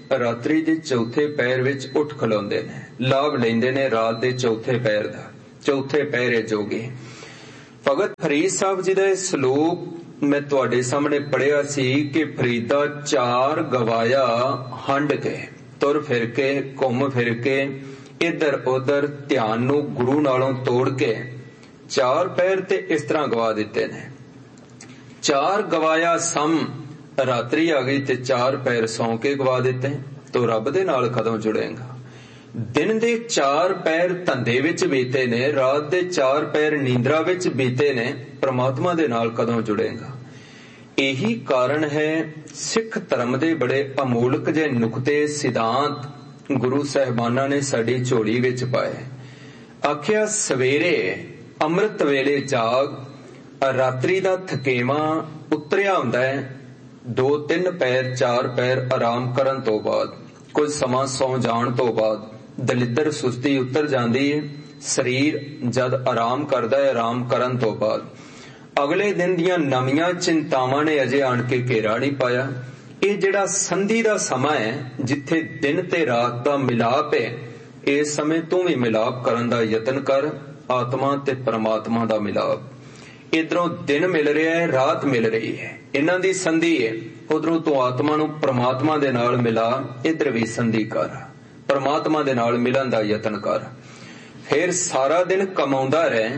ਰਾਤਰੀ ਦੇ ਚੌਥੇ ਪਹਿਰ ਵਿੱਚ ਉੱਠ ਖਲੋਂਦੇ ਨੇ, ਲਾਭ ਲੈਂਦੇ ਨੇ ਰਾਤ ਦੇ ਚੌਥੇ ਪਹਿਰ ਦਾ। ਚੌਥੇ ਪਹਿਰੇ ਜੋਗੇ ਭਗਤ ਫਰੀਦ ਸਾਹਿਬ ਜੀ ਦਾ ਇਹ ਸ਼ਲੋਕ ਮੈਂ ਤੁਹਾਡੇ ਸਾਹਮਣੇ ਪੜਿਆ ਸੀ ਕਿ ਫਰੀਦਾ ਚਾਰ ਗਵਾਇਆ ਹੰਡ ਕੇ, ਤੁਰ ਫਿਰ ਕੇ, ਘੁੰਮ ਫਿਰ ਕੇ, ਇੱਧਰ ਉੱਧਰ ਧਿਆਨ ਨੂੰ ਗੁਰੂ ਨਾਲੋਂ ਤੋੜ ਕੇ ਚਾਰ ਪਹਿਰ ਤੇ ਇਸ ਤਰ੍ਹਾਂ ਗਵਾ ਦਿੱਤੇ ਨੇ। ਚਾਰ ਗਵਾਇਆ ਸਮ, ਰਾਤਰੀ ਆ ਗਈ ਤੇ ਚਾਰ ਪਹਿਰ ਸੌਂ ਕੇ ਗਵਾ ਦਿੱਤੇ, ਤੋ ਰੱਬ ਦੇ ਨਾਲ ਕਦੋਂ ਜੁੜੇਗਾ? ਦਿਨ ਦੇ ਚਾਰ ਪਹਿਰ ਧੰਦੇ ਵਿੱਚ ਬੀਤੇ ਨੇ, ਰਾਤ ਦੇ ਚਾਰ ਪਹਿਰ ਨੀਂਦਰਾ ਵਿੱਚ ਬੀਤੇ ਨੇ, ਪ੍ਰਮਾਤਮਾ ਦੇ ਨਾਲ ਕਦੋਂ ਜੁੜੇਗਾ? ਇਹੀ ਕਾਰਨ ਹੈ ਸਿੱਖ ਧਰਮ ਦੇ ਬੜੇ ਅਮੋਲਕ ਜਿਹੇ ਨੁਕਤੇ ਸਿਧਾਂਤ ਗੁਰੂ ਸਾਹਿਬਾਨਾਂ ਨੇ ਸਾਡੀ ਝੋਲੀ ਵਿੱਚ ਪਾਏ। ਆਖਿਆ ਸਵੇਰੇ ਅੰਮ੍ਰਿਤ ਵੇਲੇ ਜਾਗ, ਰਾਤਰੀ ਦਾ ਥਕੇਵਾਂ ਉਤਰਿਆ ਹੁੰਦਾ ਹੈ, ਦੋ ਤਿੰਨ ਪੈਰ ਚਾਰ ਪੈਰ ਆਰਾਮ ਕਰਨ ਤੋਂ ਬਾਅਦ, ਕੁਝ ਸਮਾਂ ਸੌਂ ਜਾਣ ਤੋਂ ਬਾਅਦ ਦਲਿੱਦਰ ਸੁਸਤੀ ਉਤਰ ਜਾਂਦੀ ਹੈ। ਸਰੀਰ ਜਦ ਆਰਾਮ ਕਰਦਾ ਹੈ, ਆਰਾਮ ਕਰਨ ਤੋਂ ਬਾਅਦ ਅਗਲੇ ਦਿਨ ਦੀਆਂ ਨਵੀਆਂ ਚਿੰਤਾਵਾਂ ਨੇ ਅਜੇ ਆਣ ਕੇ ਘੇਰਾ ਨਹੀਂ ਪਾਇਆ। ਇਹ ਜਿਹੜਾ ਸੰਧੀ ਦਾ ਸਮਾਂ ਹੈ, ਜਿੱਥੇ ਦਿਨ ਤੇ ਰਾਤ ਦਾ ਮਿਲਾਪ ਹੈ, ਇਸ ਸਮੇਂ ਤੂੰ ਵੀ ਮਿਲਾਪ ਕਰਨ ਦਾ ਯਤਨ ਕਰ, ਆਤਮਾ ਤੇ ਪਰਮਾਤਮਾ ਦਾ ਮਿਲਾਪ। ਇਧਰੋਂ ਦਿਨ ਮਿਲ ਰਿਹਾ ਹੈ, ਰਾਤ ਮਿਲ ਰਹੀ ਹੈ, ਇਹਨਾਂ ਦੀ ਸੰਧੀ ਹੈ। ਉਧਰੋਂ ਤੂੰ ਆਤਮਾ ਨੂੰ ਪਰਮਾਤਮਾ ਦੇ ਨਾਲ ਮਿਲਾ, ਇਧਰ ਵੀ ਸੰਧੀ ਕਰ, ਪਰਮਾਤਮਾ ਦੇ ਨਾਲ ਮਿਲਣ ਦਾ ਯਤਨ ਕਰ। ਫਿਰ ਸਾਰਾ ਦਿਨ ਕਮਾਉਂਦਾ ਰਹਿ,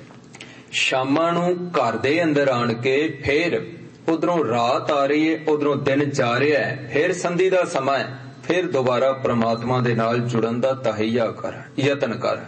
ਸ਼ਾਮਾਂ ਨੂੰ ਘਰ ਦੇ ਅੰਦਰ ਆਣ ਕੇ ਫਿਰ ਉਧਰੋਂ ਰਾਤ ਆ ਰਹੀ ਹੈ, ਉਧਰੋਂ ਦਿਨ ਜਾ ਰਿਹਾ ਹੈ, ਫਿਰ ਸੰਧੀ ਦਾ ਸਮਾਂ ਹੈ, ਫਿਰ ਦੁਬਾਰਾ ਪਰਮਾਤਮਾ ਦੇ ਨਾਲ ਜੁੜਨ ਦਾ ਤਹਈਆ ਕਰ, ਯਤਨ ਕਰ।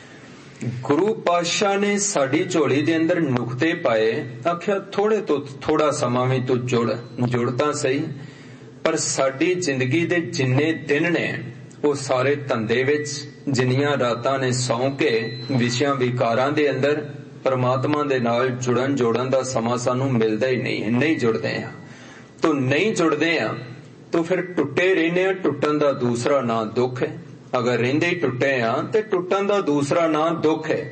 ਗੁਰੂ ਪਾਤਸ਼ਾਹ ਨੇ ਸਾਡੀ ਝੋਲੀ ਦੇ ਅੰਦਰ ਨੁਕਤੇ ਪਾਏ। ਆਖਿਆ ਥੋੜੇ ਤੋਂ ਥੋੜਾ ਸਮਾਂ ਵੀ ਤੂੰ ਜੁੜ ਜੁੜ ਤਾਂ ਸਹੀ, ਪਰ ਸਾਡੀ ਜ਼ਿੰਦਗੀ ਦੇ ਜਿੰਨੇ ਦਿਨ ਨੇ ਉਹ ਸਾਰੇ ਧੰਦੇ ਵਿੱਚ, ਜਿੰਨੀਆਂ ਰਾਤਾਂ ਨੇ ਸੌਂ ਕੇ ਵਿਸ਼ਿਆਂ ਵਿਕਾਰਾਂ ਦੇ ਅੰਦਰ ਪਰਮਾਤਮਾ ਦੇ ਨਾਲ ਜੁੜਨ ਜੋੜਨ ਦਾ ਸਮਾਂ ਸਾਨੂੰ ਮਿਲਦਾ ਹੀ ਨਹੀਂ ਹੈ। ਨਹੀਂ ਜੁੜਦੇ ਆ ਤੋ ਨਹੀਂ ਜੁੜਦੇ ਆ ਤੋ ਫਿਰ ਟੁੱਟੇ ਰਹਿੰਦੇ ਆ। ਟੁੱਟਣ ਦਾ ਦੂਸਰਾ ਨਾਂ ਦੁੱਖ ਹੈ। ਅਗਰ ਰਹਿੰਦੇ ਹੀ ਟੁੱਟੇ ਆ ਤੇ ਟੁੱਟਣ ਦਾ ਦੂਸਰਾ ਨਾਂ ਦੁੱਖ ਹੈ।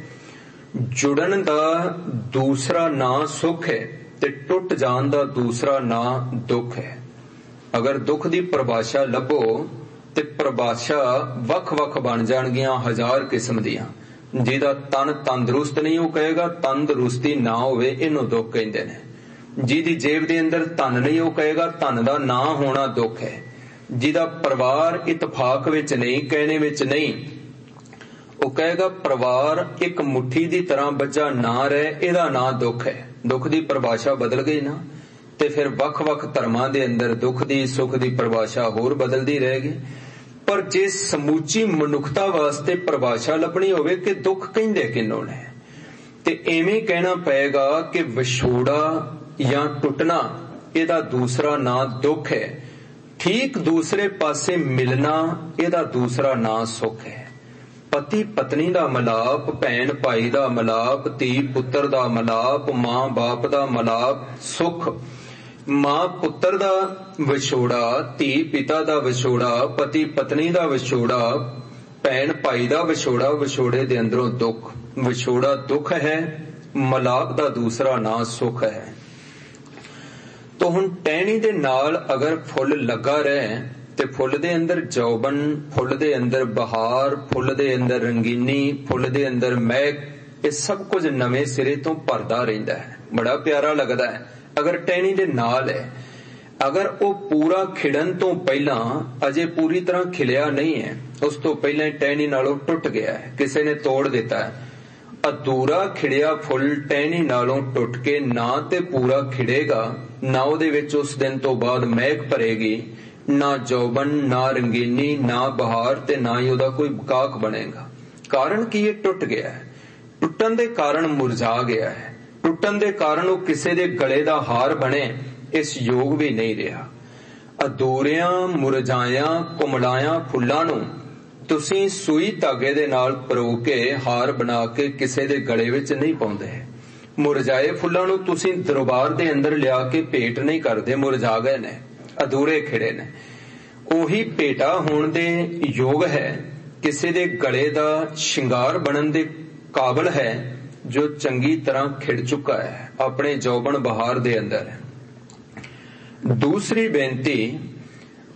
ਜੁੜਨ ਦਾ ਦੂਸਰਾ ਨਾਂ ਸੁੱਖ ਹੈ ਤੇ ਟੁੱਟ ਜਾਣ ਦਾ ਦੂਸਰਾ ਨਾਂ ਦੁੱਖ ਹੈ। ਅਗਰ ਦੁੱਖ ਦੀ ਪਰਿਭਾਸ਼ਾ ਲੱਭੋ ਤੇ ਪਰਿਭਾਸ਼ਾ ਵੱਖ-ਵੱਖ ਬਣ ਜਾਣਗੀਆਂ, ਹਜ਼ਾਰ ਕਿਸਮ ਦੀਆਂ। ਜਿਹਦਾ ਤਨ ਤੰਦਰੁਸਤ ਨਹੀਂ ਉਹ ਕਹੇਗਾ ਤੰਦਰੁਸਤੀ ਨਾ ਹੋਵੇ, ਇਹਨੂੰ ਦੁੱਖ ਕਹਿੰਦੇ ਨੇ। ਜਿਹਦੀ ਜੇਬ ਦੇ ਅੰਦਰ ਧਨ ਨਹੀਂ ਉਹ ਕਹੇਗਾ ਧਨ ਦਾ ਨਾ ਹੋਣਾ ਦੁੱਖ ਹੈ। ਜਿਹਦਾ ਪਰਿਵਾਰ ਇਤਫਾਕ ਵਿੱਚ ਨਹੀਂ, ਕਹਿਣੇ ਵਿੱਚ ਨਹੀਂ, ਉਹ ਕਹੇਗਾ ਪਰਿਵਾਰ ਇੱਕ ਮੁੱਠੀ ਦੀ ਤਰ੍ਹਾਂ ਬੱਝਾ ਨਾ ਰਹੇ, ਇਹਦਾ ਨਾਂ ਦੁੱਖ ਹੈ। ਦੁੱਖ ਦੀ ਪਰਿਭਾਸ਼ਾ ਬਦਲ ਗਈ ਨਾ, ਤੇ ਫਿਰ ਵੱਖ-ਵੱਖ ਧਰਮਾਂ ਦੇ ਅੰਦਰ ਦੁੱਖ ਦੀ ਸੁੱਖ ਦੀ ਪਰਿਭਾਸ਼ਾ ਹੋਰ ਬਦਲਦੀ ਰਹੇਗੀ। ਪਰ ਜੇ ਸਮੂਚੀ ਮਨੁੱਖਤਾ ਵਾਸਤੇ ਪਰਿਭਾਸ਼ਾ ਲੱਭਣੀ ਹੋਵੇ ਕਿ ਦੁੱਖ ਕਹਿੰਦੇ ਕਿਹਨੂੰ ਨੇ, ਤੇ ਐਵੇਂ ਕਹਿਣਾ ਪਏਗਾ ਕਿ ਵਿਛੋੜਾ ਜਾਂ ਟੁੱਟਣਾ ਇਹਦਾ ਦੂਸਰਾ ਨਾਂ ਦੁੱਖ ਹੈ। ਠੀਕ ਦੂਸਰੇ ਪਾਸੇ ਮਿਲਣਾ ਇਹਦਾ ਦੂਸਰਾ ਨਾਂ ਸੁੱਖ ਹੈ। ਪਤੀ ਪਤਨੀ ਦਾ ਮਿਲਾਪ, ਭੈਣ ਭਾਈ ਦਾ ਮਿਲਾਪ, ਧੀ ਪੁੱਤਰ ਦਾ ਮਿਲਾਪ, ਮਾਂ ਬਾਪ ਦਾ ਮਿਲਾਪ ਸੁੱਖ। ਮਾਂ ਪੁੱਤਰ ਦਾ ਵਿਛੋੜਾ, ਧੀ ਪਿਤਾ ਦਾ ਵਿਛੋੜਾ, ਪਤੀ ਪਤਨੀ ਦਾ ਵਿਛੋੜਾ, ਭੈਣ ਭਾਈ ਦਾ ਵਿਛੋੜਾ, ਵਿਛੋੜੇ ਦੇ ਅੰਦਰੋਂ ਦੁੱਖ। ਵਿਛੋੜਾ ਦੁੱਖ ਹੈ, ਮਿਲਾਪ ਦਾ ਦੂਸਰਾ ਨਾਂ ਸੁੱਖ ਹੈ। ਤੋ ਹੁਣ ਟਹਿਣੀ ਦੇ ਨਾਲ ਅਗਰ ਫੁੱਲ ਲੱਗਾ ਰਹੇ ਤੇ ਫੁੱਲ ਦੇ ਅੰਦਰ ਜੌਬਨ, ਫੁੱਲ ਦੇ ਅੰਦਰ ਬਹਾਰ, ਫੁੱਲ ਦੇ ਅੰਦਰ ਰੰਗੀਨੀ, ਫੁੱਲ ਦੇ ਅੰਦਰ ਮਹਿਕ, ਇਹ ਸਭ ਕੁਝ ਨਵੇਂ ਸਿਰੇ ਤੋਂ ਭਰਦਾ ਰਹਿੰਦਾ ਹੈ, ਬੜਾ ਪਿਆਰਾ ਲੱਗਦਾ ਹੈ। ਅਗਰ ਟਹਿਣੀ ਦੇ ਨਾਲ ਹੈ, ਅਗਰ ਉਹ ਪੂਰਾ ਖਿੜਨ ਤੋਂ ਪਹਿਲਾਂ ਅਜੇ ਪੂਰੀ ਤਰ੍ਹਾਂ ਖਿਲਿਆ ਨਹੀਂ ਹੈ, ਉਸ ਤੋਂ ਪਹਿਲਾਂ ਹੀ ਟਹਿਣੀ ਨਾਲੋਂ ਟੁੱਟ ਗਿਆ ਹੈ, ਕਿਸੇ ਨੇ ਤੋੜ ਦਿੱਤਾ ਹੈ, ਅਧੂਰਾ ਖਿੜਿਆ ਫੁੱਲ ਟਹਿਣੀ ਨਾਲੋਂ ਟੁੱਟ ਕੇ ਨਾ ਤੇ ਪੂਰਾ ਖਿੜੇਗਾ, ਨਾ ਉਹਦੇ ਵਿੱਚ ਉਸ ਦਿਨ ਤੋਂ ਬਾਅਦ ਮਹਿਕ ਭਰੇਗੀ, ਨਾ ਜੌਬਨ, ਨਾ ਰੰਗੀਨੀ, ਨਾ ਬਹਾਰ, ਤੇ ਨਾ ਹੀ ਉਹਦਾ ਕੋਈ ਕਾਕ ਬਣੇਗਾ। ਕਾਰਨ ਕੀ ਇਹ ਟੁੱਟ ਗਿਆ ਹੈ। ਟੁੱਟਣ ਦੇ ਕਾਰਨ ਮੁਰਝਾ ਗਿਆ ਹੈ। ਟੁੱਟਣ ਦੇ ਕਾਰਨ ਉਹ ਕਿਸੇ ਦੇ ਗਲੇ ਦਾ ਹਾਰ ਬਣੇ ਇਸ ਯੋਗ ਵੀ ਨਹੀਂ ਰਿਹਾ। ਅਧੂਰਿਆਂ ਮੁਰਝਾਇਆਂ ਕੁਮਲਾਇਆਂ ਫੁੱਲਾਂ ਨੂੰ ਤੁਸੀਂ ਸੂਈ ਧਾਗੇ ਦੇ ਨਾਲ ਪਰੋ ਕੇ ਹਾਰ ਬਣਾ ਕੇ ਕਿਸੇ ਦੇ ਗਲੇ ਵਿੱਚ ਨਹੀਂ ਪਾਉਂਦੇ। ਮੁਰਝਾਏ ਫੁੱਲਾਂ ਨੂੰ ਤੁਸੀਂ ਦਰਬਾਰ ਦੇ ਅੰਦਰ ਲਿਆ ਕੇ ਭੇਟ ਨਹੀਂ ਕਰਦੇ, ਮੁਰਝਾ ਗਏ ਨੇ, ਅਧੂਰੇ ਖਿੜੇ ਨੇ। ਉਹੀ ਭੇਟਾ ਹੋਣ ਦੇ ਯੋਗ ਹੈ, ਕਿਸੇ ਦੇ ਗਲੇ ਦਾ ਸ਼ਿੰਗਾਰ ਬਣਨ ਦੇ ਕਾਬਲ ਹੈ, ਜੋ ਚੰਗੀ ਤਰ੍ਹਾਂ ਖਿੜ ਚੁੱਕਾ ਹੈ ਆਪਣੇ ਜੌਬਨ ਬਹਾਰ ਦੇ ਅੰਦਰ। ਦੂਸਰੀ ਬੇਨਤੀ,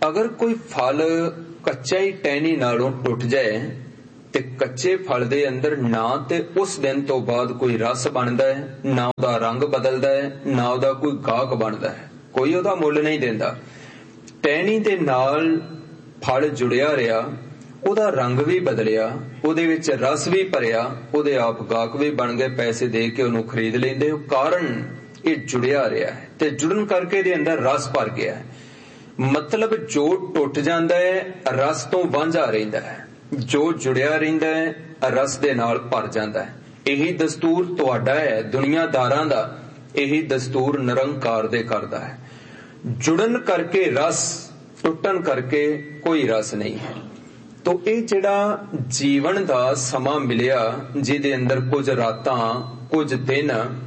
अगर कोई फल कच्चा ही टहनी नालों टुट जाए ते कच्चे फल दे अंदर ना ते उस दिन तो बाद कोई रस बनता है, ना उहदा रंग बदलता है, ना उहदा कोई गाहक बनता है, कोई उहदा मुल नहीं देंदा। टहनी दे नाल फल जुड़िया रहा, उहदा रंग भी बदलिया, उहदे विच रस भी भरिया, उहदे आप गाहक भी बन गए, पैसे दे के उहनूं खरीद लैंदे। कारण ये जुड़िया रहा है ते जुड़न करके दे अंदर रस भर गया है। मतलब जो टुट जाता है रस तो वांझा रहिंदा है, जो जुड़िया रहिंदा है रस दे नाल भर जाता है। यही दस्तूर तुहाडा है, दुनियादारां दा यही दस्तूर निरंकार दे करदा है। जुड़न करके रस, टुटन करके कोई रस नहीं है। तो ये जिहड़ा जीवन दा समा मिलिया, जिहदे अंदर कुछ रातां, कुछ दिन,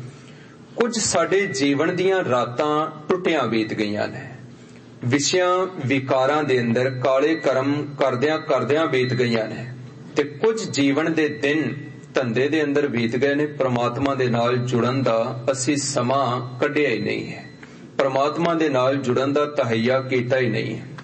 कुछ साडे जीवन दियां रातां टुटियां बीत गईयां ने, विषयां विकारां दे अंदर काले कर्म करदियां करदियां बीत गईयां ने, ते कुछ जीवन दे दिन धंधे दे अंदर बीत गए ने। परमात्मा दे नाल जुड़न दा असीं समा कढिया ही नहीं है, परमात्मा दे नाल जुड़न दा तहैया कीता ही नहीं है।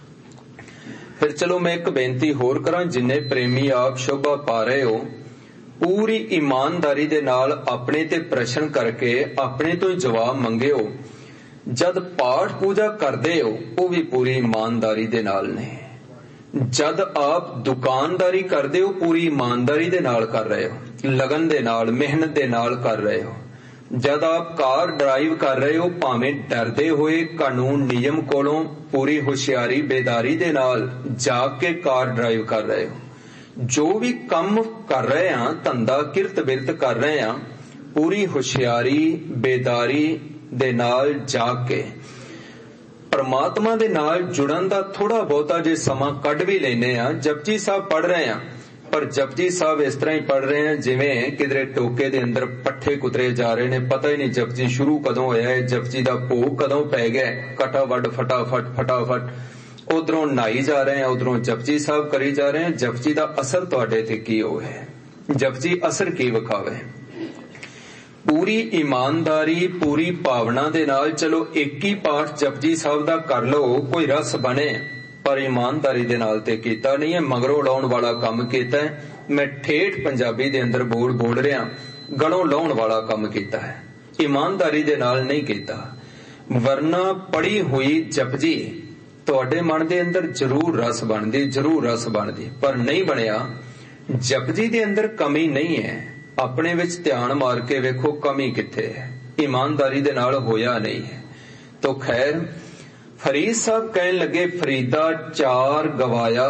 फिर चलो मैं एक बेनती होर करां, जिन्ने प्रेमी आप शोभा पा रहे हो, पूरी ईमानदारी दे नाल अपने ते प्रश्न करके अपने तो ही जवाब मंगियो। जद पाठ पूजा करदे हो वो भी पूरी ईमानदारी दे नाल ने, जद आप दुकानदारी करदे हो पूरी ईमानदारी दे नाल कर रहे हो, लगन दे नाल, मेहनत दे नाल कर रहे हो। जद आप कार ड्राइव कर रहे हो भावें डरदे होए कानून नियम कोलों, पूरी होशियारी बेदारी दे नाल जाग के कार ड्राइव कर रहे हो। जो भी काम कर रहे हैं, धंधा किरत बिरत कर रहे हैं, पूरी होशियारी बेदारी दे नाल जाग के परमात्मा दे नाल जुड़न दा थोड़ा बहुता जे समा कढ भी लेने आ। जपजी साहब पढ़ रहे हैं, पर जपजी साहब इस तरह ही पढ़ रहे हैं जिवें किधरे टोके दे अंदर पट्ठे कुतरे जा रहे ने, पता ही नहीं जपजी शुरू कदों होया है, जपजी दा भोग कदों पै गया, कटावट फटाफट फटाफट उधरों नहाई जा रहे हैं, उधरों जपजी साहब करी जा रहे हैं। जपजी दा असर तुहाडे ते की होवे, जपजी असर की विखावे। पूरी ईमानदारी पूरी भावना दे नाल चलो एक ही पाठ जपजी साहब दा कर लो, कोई रस बने, पर ईमानदारी दे नाल ते कीता नहीं है, मगरों लाउण वाला काम कीता है। मैं ठेठ पंजाबी दे अंदर बोल बोल रहा, गलों लाउण वाला काम कीता है, ईमानदारी दे नाल नहीं कीता। वरना पढ़ी हुई जपजी तुहाडे मन दे अंदर जरूर रस बनदी, जरूर रस बनदी, पर नहीं बनिया। जपजी दे अंदर कमी नहीं है, अपने विच ध्यान मार के वेखो कमी किथे है, ईमानदारी दे नाल होया नहीं है। तो खैर फरीद साहब कहन लगे, फरीदा चार गवाया,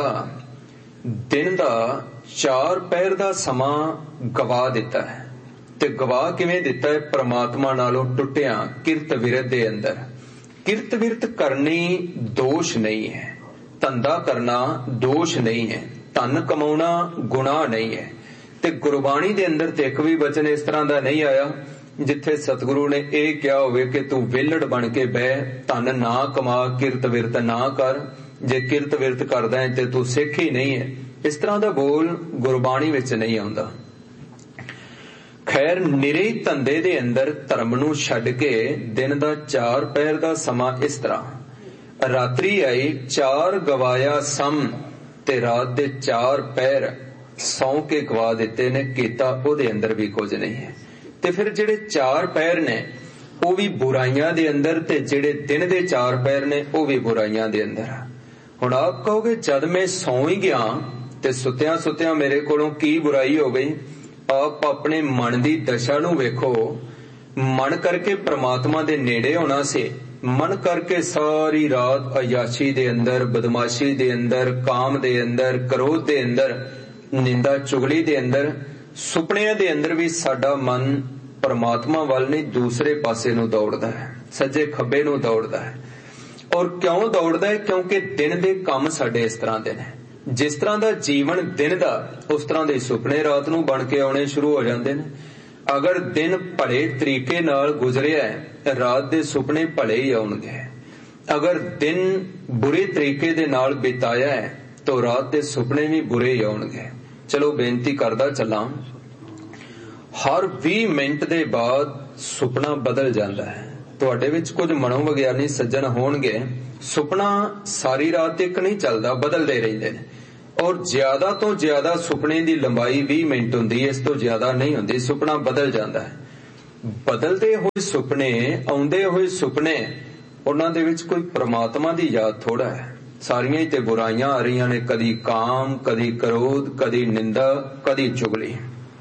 दिन दा चार पैर दा समा गवा दिता है। ते गवा किवें दिता है? परमात्मा नालों टुटिया किरत विरत दे अंदर। किरत विरत करनी दोष नहीं है, धंधा करना दोष नहीं है, धन कमाउणा गुनाह नहीं है। ते गुरबाणी दे अंदर ते एक भी वचन इस तरह दा नहीं आया जिथे सतगुरु ने यह कहा होवे कि तू विलड़ बन के बह, धन ना कमा, किरत विरत ना कर, जे किरत विरत करदा है ते तू सिख ही नहीं है। इस तरह दा बोल गुरबाणी विच नहीं आउंदा। खैर निरे धंधे दे अंदर धर्म नूं छड्ड के दिन दा चार पैर दा समा इस तरह, रात्रि आई चार गवाया सम, ते रात दे चार पैर सौ के गवा दिते ने, कीता ओदे अंदर भी कुछ नहीं है। ते फिर जेड़े चार पैर ने वो भी बुराइयां दे अंदर, ते जेड़े दिन दे चार पैर ने वो भी बुराइयां दे अंदर। हुण आप कहोगे जद मैं सौ ही गया ते सुत्या सुत्या मेरे कोलों की बुराई हो गई? आप अपने मन दी दशा नूं वेखो। मन करके परमात्मा दे नेड़े होना से, मन करके सारी रात अयाशी दे अंदर, बदमाशी दे अंदर, काम दे अंदर, क्रोध दे अंदर, निंदा चुगली दे अंदर, सुपनिया दे अंदर भी साडा मन परमात्मा वाल नहीं दूसरे पासे नूं दौड़दा है, सज्जे खब्बे नूं दौड़दा है। और क्यों दौड़दा है? क्योंकि दिन दे काम साडे इस तरह दे ने। जिस तरह दा जीवन दिन दा, उस तरह दे सुपने रात नूं बन के आउणे शुरू हो जांदे ने। अगर दिन भले तरीके नाल गुजरिया है, रात दे सुपने भले ही आउणगे। अगर दिन बुरे तरीके दे नाल बिताया है तो रात दे सुपने भी बुरे ही आउणगे। चलो बेनती करदा चलां, हर बीस मिनट दे बाद सुपना बदल जाता है ਤੁਹਾਡੇ ਵਿੱਚ ਕੁਝ ਮਨੋਵਿਗਿਆਨੀ ਸੱਜਣ ਹੋਣਗੇ, ਸੁਪਨਾ ਸਾਰੀ ਰਾਤ ਇੱਕ ਨਹੀਂ ਚੱਲਦਾ, ਬਦਲਦੇ ਰਹਿੰਦੇ ਨੇ। ਔਰ ਜ਼ਿਆਦਾ ਤੋਂ ਜ਼ਿਆਦਾ ਸੁਪਨੇ ਦੀ ਲੰਬਾਈ ਵੀਹ ਮਿੰਟ ਹੁੰਦੀ ਹੈ, ਇਸ ਤੋਂ ਜ਼ਿਆਦਾ ਨਹੀਂ ਹੁੰਦੀ। ਸੁਪਨਾ ਬਦਲ ਜਾਂਦਾ ਹੈ। ਬਦਲਦੇ ਹੋਏ ਸੁਪਨੇ, ਆਉਂਦੇ ਹੋਏ ਸੁਪਨੇ, ਉਹਨਾਂ ਦੇ ਵਿੱਚ ਕੋਈ ਪ੍ਰਮਾਤਮਾ ਦੀ ਯਾਦ ਥੋੜਾ ਹੈ। ਸਾਰੀਆਂ ਹੀ ਤੇ ਬੁਰਾਈਆਂ ਆ ਰਹੀਆਂ ਨੇ, ਕਦੀ ਕਾਮ, ਕਦੀ ਕ੍ਰੋਧ, ਕਦੀ ਨਿੰਦਾ, ਕਦੀ ਚੁਗਲੀ।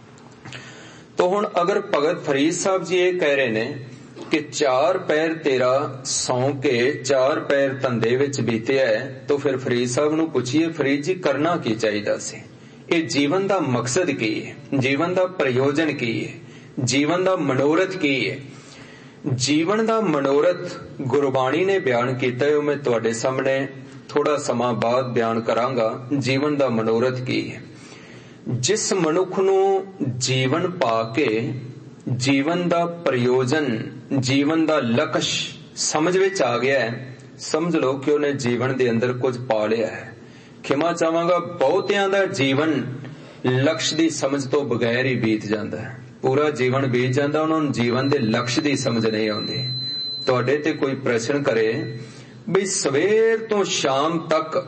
तो हुण अगर भगत फरीद साहब जी ये कह रहे ने कि चार पैर तेरा सौ के चार पैर धंधे विच बीते है, तो फिर फरीद साहब नूं पुछिए, फरीद जी करना की चाहिए सी? ये जीवन दा मकसद की है, जीवन दा प्रयोजन की है, जीवन दा मनोरथ की है? जीवन दा मनोरथ गुरबाणी ने बयान किया है, मैं तुहाडे सामने थोड़ा समा बाद बयान करांगा। जीवन दा मनोरथ की है? जिस मनुख नूं जीवन पा के जीवन दा प्रयोजन, जीवन दा लक्ष्य समझ विच आ गया है, समझ लो कि उन्हें जीवन दे अंदर कुछ पा लिया है। खिमा चाहांगा, बहुतियां दा जीवन लक्ष्य दी समझ तो बगैर ही बीत जाता है। पूरा जीवन बीत जाता, उन्होंने जीवन दे लक्ष्य दी समझ नहीं आउंदी। तुहाडे ते कोई प्रश्न करे भी सवेर तो शाम तक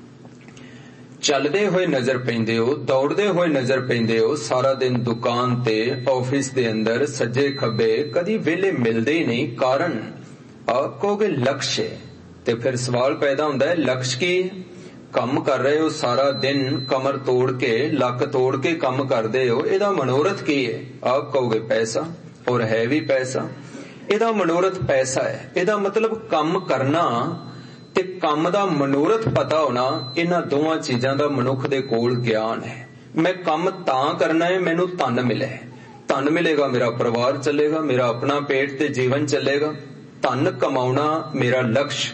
चलदे होए नजर पैंदे हो, दौड़दे होए नजर पैंदे हो, सारा दिन दुकान ते, ऑफिस दे अंदर, सज्जे खब्बे, कदी वेले मिलदे ही नहीं। कारण आप कहोगे लक्ष्य है, ते फिर सवाल पैदा हुंदा है लक्ष्य की? काम कर रहे हो सारा दिन, कमर तोड़ के, लक तोड़ के काम करदे हो, इहदा मनोरथ की है? आप कहोगे पैसा, और है भी पैसा। इहदा मनोरथ पैसा है। इहदा मतलब काम करना ते काम दा मनोरथ पता होना, इन्हां दोवां चीजां दा मनुख दे कोल ज्ञान है। मैं काम तां करना है, मैनू धन मिले, धन मिलेगा मेरा परिवार चलेगा, मेरा अपना पेट ते जीवन चलेगा। धन कमाउणा मेरा लक्ष्य,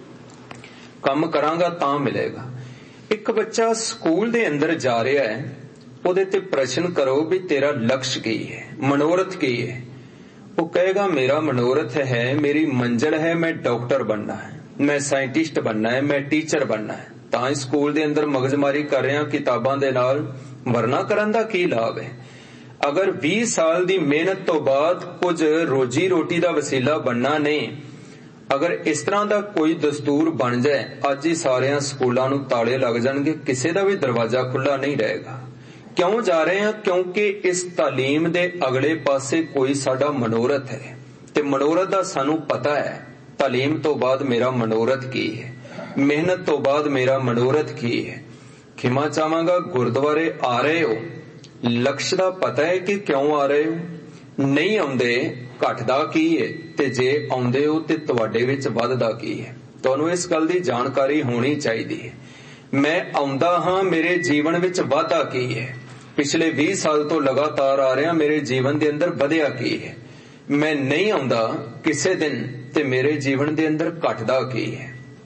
काम करांगा तां मिलेगा। एक बच्चा स्कूल दे अंदर जा रहा है, उहदे ते प्रश्न करो भी तेरा लक्ष्य की है, मनोरथ की है? वो कहेगा मेरा मनोरथ है, मेरी मंजिल है, मैं डॉक्टर बनना है, मैं साइंटिस्ट बनना है, मैं टीचर बनना है। तां स्कूल दे अंदर मगजमारी कर रहे हैं किताबां दे नाल, वरना करन दा की लाभ है? अगर बीस साल दी मेहनत तो बाद कुछ रोजी रोटी दा वसीला बनना नहीं, अगर इस तरह दा कोई दस्तूर बन जाए, अज ही सारे स्कूलों नूं ताले लग जाणगे, किसी दा भी दरवाजा खुला नहीं रहेगा। क्यों जा रहे हैं? क्योंकि इस तालीम दे अगले पासे कोई साडा मनोरथ है, ते मनोरथ दा सानू पता है। तालीम तो बाद मेरा मनोरथ की है, मेहनत तो बाद मेरा मनोरथ की है। खिमा चाहांगा, गुरुद्वारे आ रहे हो, लक्ष्य दा पता है कि क्यों आ रहे हो? नहीं आउंदे, घटदा की है, ते जे आउंदे हो ते तुहाडे विच वधदा की है? तुहानू इस गल दी जानकारी होनी चाहिए है। मैं आउंदा हां, मेरे जीवन विच वाधा की है? पिछले बीस साल तो लगातार आ रहा, मेरे जीवन दे अंदर वधिया की है? मैं नहीं आउंदा किसे दिन, ते मेरे जीवन दे अंदर घटदा की है?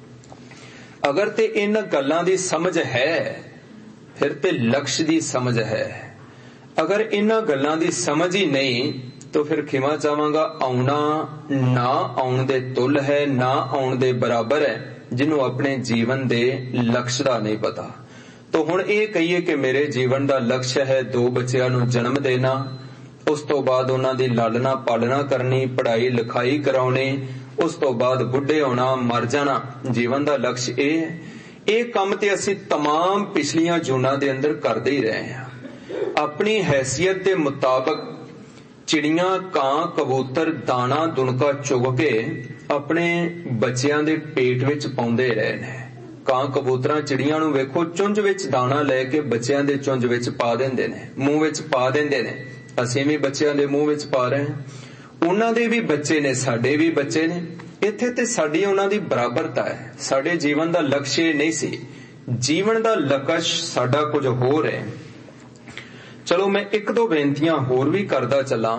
अगर ते इन गल्लां दी समझ है, फिर ते लक्ष्य दी समझ है। अगर इन्हां गल्लां दी समझ ही नहीं, तो फिर खिमा चाहांगा, आउणा ना आउण दे तुल है, ना आउण दे बराबर है, जिन्हों अपने जीवन दे लक्ष्य दा नहीं पता। तो हुण ये कहिए कि मेरे जीवन दा लक्ष्य है दो बच्चियां नूं जन्म देना, उस तो बाद उन्हां दी लालना पालना करनी, पढ़ाई लिखाई कराउणी, उस तो बाद बुढ़े होना, मर जाना, जीवन दा लक्ष्य ये है। ये काम ते असीं तमाम पिछलियां जूनां दे अंदर करदे ही रहे हैं। अपनी हैसियत के मुताबिक चिड़ियां, कां, कबूतर दाना दुनका चुग के अपने बच्चियां दे पेट विच पाउंदे रहे ने। कां कबूतरां चिड़ियां नूं वेखो, चुंझ विच दाना लैके बच्चियां दे चुंझ विच पा दिंदे ने, मूंह विच पा दिंदे ने। असीं भी बच्चियां दे मूंह विच पा रहे हैं, उन्हां दे भी बच्चे ने, साडे भी बच्चे ने। इत्थे ते साडी उन्हां दी बराबरता है। साडे जीवन दा लक्ष्य नहीं सी, जीवन दा लक्ष्य साडा कुछ होर है। चलो मैं एक दो बेनतियां होर भी करदा चलां।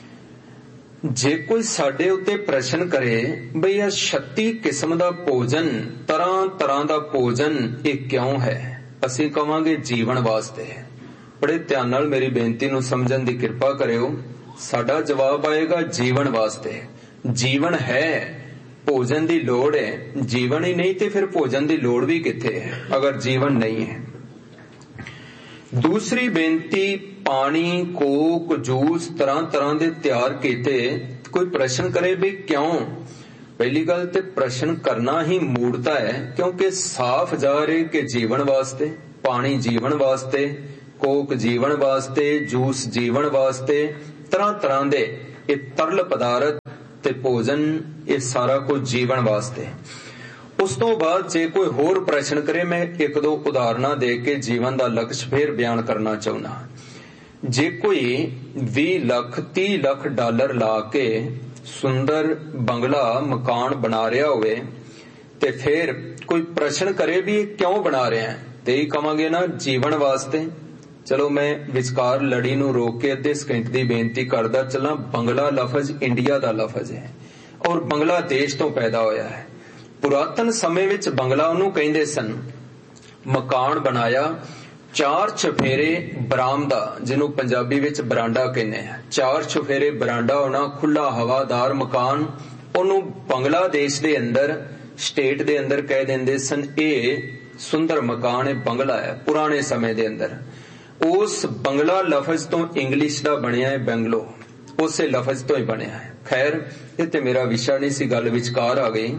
जे कोई साडे उत्ते प्रश्न करे बई आ छत्ती किस्म दा भोजन, तरह तरह दा भोजन ये क्यों है, असीं कहांगे जीवन वास्ते। बड़े ध्यान नाल मेरी बेनती नूं समझण दी किरपा करियो। साडा जवाब आएगा जीवन वास्ते। जीवन है, भोजन दी लोड़ है। जीवन ही नहीं ते फिर भोजन दी लोड़ भी किथे है, अगर जीवन नहीं है। दूसरी बेनती, पानी, कोक, जूस तरह तरह दे तैयार कीते कोई प्रश्न करे भी क्यों, पहली गल ते प्रश्न करना ही मूर्ता है, क्योंकि साफ जा रहे कि जीवन वास्ते, पानी जीवन वास्ते, कोक जीवन वास्ते, जूस जीवन वास्ते, तरह तरह दे ये तरल पदार्थ ते भोजन ये सारा कुछ जीवन वास्ते। उस तो बाद जे कोई होर प्रश्न करे, मैं एक दो उदाहरणा दे के जीवन का लक्ष्य फिर बयान करना चाहना। जे कोई बीस लाख तीस लाख डॉलर ला के सुंदर बंगला मकान बना रहा होवे ते फिर कोई प्रश्न करे भी क्यों बना रहे हैं, ते ही कहांगे ना जीवन वास्ते। चलो मैं विचकार लड़ी नूं रोक के अद्धे सेकंड दी बेनती करदा चला। बंगला लफज इंडिया दा लफज है और बांग्लादेश तो पैदा होया है। पुरातन समय विच बंगला उन्होंने कहंदे सन। मकान बनाया, चार चफेरे बरामदा, जिन्हों पंजाबी विच बरांडा कहने हैं, चार चफेरे बरांडा होना, खुला हवादार मकान, उन्होंने बांग्लादेश दे अंदर स्टेट दे अंदर कह देंदे सन ए सुंदर मकान है, बंगला है। पुराने समय दे अंदर उस बंगला लफज तो इंग्लिश दा बनया है बेंगलो, उस लफज तो ही बनया है। खैर ये ते मेरा विषय नहीं सी, गल विचकार आ गई।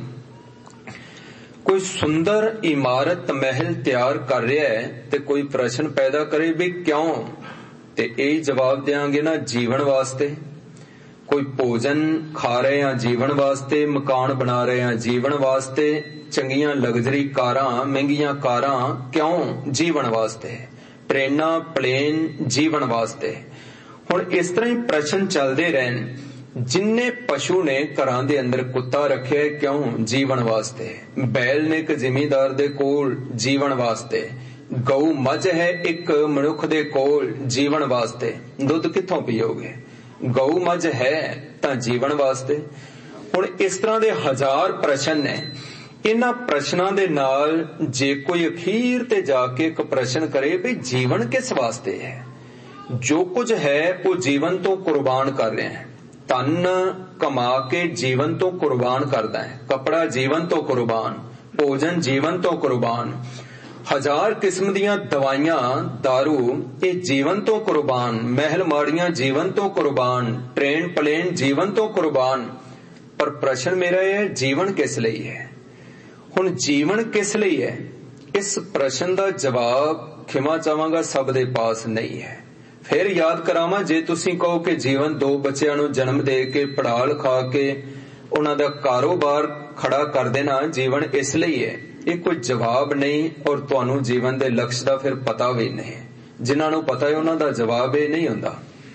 कोई सुंदर इमारत महल तैयार कर रहा है ते कोई प्रश्न पैदा करे भी क्यों, ते यही जवाब देंगे ना जीवन वास्ते। कोई भोजन खा रहे हैं जीवन वास्ते, मकान बना रहे हैं जीवन वास्ते, चंगियां लग्जरी कारां महंगियां कारां क्यों, जीवन वास्ते। ट्रेना प्लेन जीवन वास्ते। हुण इस तरह ही प्रश्न चलते रहन। जिन्ने पशु ने घरां दे अंदर कुत्ता रखे क्यों, जीवन वास्ते। बैल ने एक जिमीदार दे कोल जीवन वास्ते। गऊ मझ है एक मनुख दे कोल जीवन वास्ते। दुध कित्थों पीओगे, गऊ मझ है तां जीवन वास्ते। हुण इस तरह दे हजार प्रश्न ने। इन्हां प्रश्नां दे नाल जे कोई अखीर ते जाके एक प्रश्न करे भी जीवन किस वास्ते है, जो कुछ है वो जीवन तो कुर्बान कर रहे हैं। तन कमा के जीवन तो कुर्बान करता है, कपड़ा जीवन तो कुर्बान, भोजन जीवन तो कुर्बान, हजार किस्म दियां दवाइयां दारू ये जीवन तो कुर्बान, महल माड़ियां जीवन तो कुर्बान, ट्रेन प्लेन जीवन तो कुर्बान। पर प्रश्न मेरा है जीवन किस लिए है। हुण जीवन किस लिए है, इस प्रश्न का जवाब खिमा चाहांगा सब दे पास नहीं है। फिर याद करावां, जे तुसीं कहो कि जीवन दो बच्चियां नूं जन्म दे के पढ़ा लिखा के उन्हां दा कारोबार खड़ा कर देना जीवन इस लिए है, ये कोई जवाब नहीं। और तुहानूं जीवन दे लक्ष्य दा फिर पता भी नहीं। जिन्हां नूं पता है उन्हां दा जवाब ये नहीं हुंदा।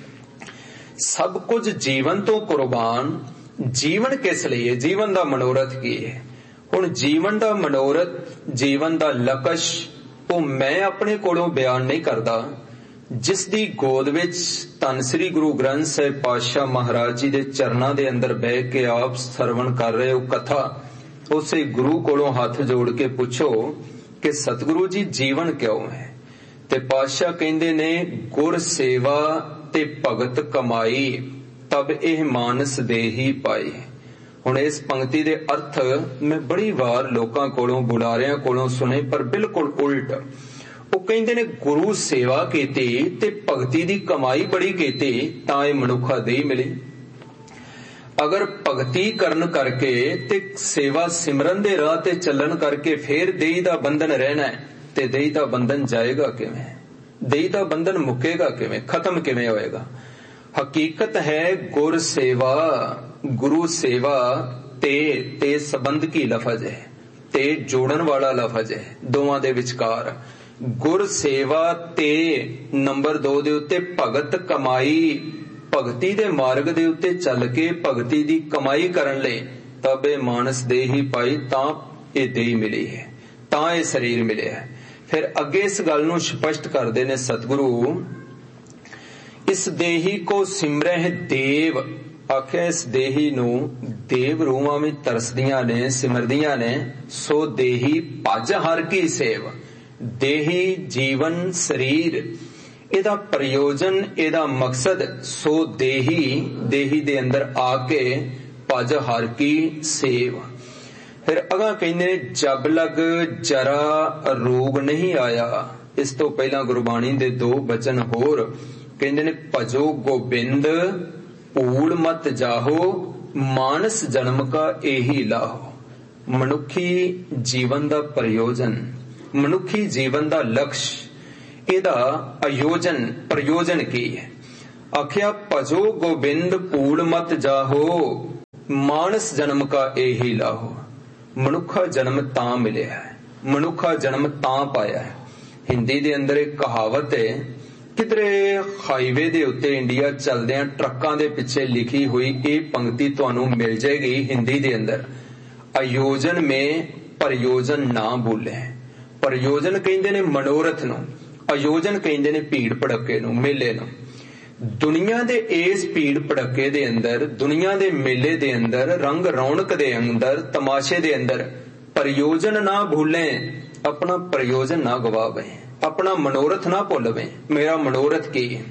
सब कुछ जीवन तो कुर्बान, जीवन किस लिए, जीवन दा मनोरथ की है। हुण जीवन दा मनोरथ, जीवन दा लक्ष्य वो मैं अपने कोलों बयान नहीं करदा। जिस दी गोद विच धन श्री गुरु ग्रंथ साहिब पातशाह महाराज जी दे चरनां दे अंदर बह के आप सरवण कर रहे हो कथा, उसे गुरु कोलों हाथ जोड़ के पूछो कि सतगुरु जी जीवन क्यों है। ते पातशाह कहंदे ने गुर सेवा ते भगत कमाई, तब एह मानस देही पाई। हुण इस पंक्ति दे अर्थ मैं बड़ी वार लोकां कोलों बुलारियां कोलों सुने, पर बिल्कुल उल्ट। वो कहंदे ने गुरु सेवा कीती ते भगती दी कमाई बड़ी कीती तां इह मनुखा देही मिली। अगर भगती करन करके ते सेवा सिमरन दे राह ते चलन करके फिर देही दा बंधन रहना है, ते देही दा बंधन जाएगा किवें, देही दा बंधन मुकेगा किवें, खत्म किवें होएगा। हकीकत है गुर सेवा, गुरु सेवा ते ते संबंध की लफज है, ते जोड़न वाला लफज है दोवां दे विचकार। गुर सेवा ते नंबर दो दे उत्ते भगत कमाई, भगती दे मार्ग दे उत्ते चल के भगती दी कमाई करन लई तब ए मानस देही पाई, तां ए देही मिली है, तां ए शरीर मिले है। फिर अगे इस गल नूं स्पष्ट करदे ने सतगुरु, इस देही को सिमरह देव। आख्या इस देही नूं देव रूहां में तरसदियां ने, सिमरदियां ने, सो देही भज हर की सेव। देही जीवन शरीर एदा प्रयोजन, एदा मकसद, सो देही देही दे अंदर आके भज हर की सेव। फिर अगा कहने जब लग जरा रोग नहीं आया। इस तो पहला गुरबाणी दे दो बचन होर कहंदे ने भजो गोबिंद ਭੂਲ ਮਤ ਜਾਹੋ ਮਾਨਸ ਜਨਮ ਕਾ ਇਹੀ ਲਾਹੋ। ਮਨੁੱਖੀ ਜੀਵਨ ਦਾ ਪ੍ਰਯੋਜਨ, ਮਨੁੱਖੀ ਜੀਵਨ ਦਾ ਲਕਸ਼, ਇਹਦਾ ਆਯੋਜਨ ਪ੍ਰਯੋਜਨ ਕੀ ਹੈ? ਆਖਿਆ ਭਜੋ ਗੋਬਿੰਦ ਭੂਲ ਮਤ ਜਾਹੋ ਮਾਨਸ ਜਨਮ ਕਾ ਇਹੀ ਲਾਹੋ। ਮਨੁੱਖਾ ਜਨਮ ਤਾਂ ਮਿਲਿਆ ਹੈ, ਮਨੁੱਖਾ ਜਨਮ ਤਾਂ ਪਾਇਆ ਹੈ। ਹਿੰਦੀ ਦੇ ਅੰਦਰ ਇੱਕ ਕਹਾਵਤ ਹੈ, ਕਿਧਰੇ ਹਾਈਵੇ ਦੇ ਉੱਤੇ ਇੰਡੀਆ ਚੱਲਦਿਆਂ ਟਰੱਕਾਂ ਦੇ ਪਿੱਛੇ ਲਿਖੀ ਹੋਈ ਇਹ ਪੰਕਤੀ ਤੁਹਾਨੂੰ ਮਿਲ ਜਾਏਗੀ ਹਿੰਦੀ ਦੇ ਅੰਦਰ, ਆਯੋਜਨ ਮੇਂ ਪ੍ਰਯੋਜਨ ਨਾ ਭੂਲੇ। ਪ੍ਰਯੋਜਨ ਕਹਿੰਦੇ ਨੇ ਮਨੋਰਥ ਨੂੰ, ਆਯੋਜਨ ਕਹਿੰਦੇ ਨੇ ਭੀੜ ਭੜੱਕੇ ਨੂੰ, ਮੇਲੇ ਨੂੰ। ਦੁਨੀਆ ਦੇ ਇਸ ਭੀੜ ਭੜੱਕੇ ਦੇ ਅੰਦਰ, ਦੁਨੀਆ ਦੇ ਮੇਲੇ ਦੇ ਅੰਦਰ, ਰੰਗ ਰੌਣਕ ਦੇ ਅੰਦਰ, ਤਮਾਸ਼ੇ ਦੇ ਅੰਦਰ ਪ੍ਰਯੋਜਨ ਨਾ ਭੁੱਲੇ, ਆਪਣਾ ਪ੍ਰਯੋਜਨ ਨਾ ਗਵਾਵੇ, ਆਪਣਾ ਮਨੋਰਥ ਨਾ ਭੁੱਲਵੇ। ਮੇਰਾ ਮਨੋਰਥ ਕੀ ਹੈ?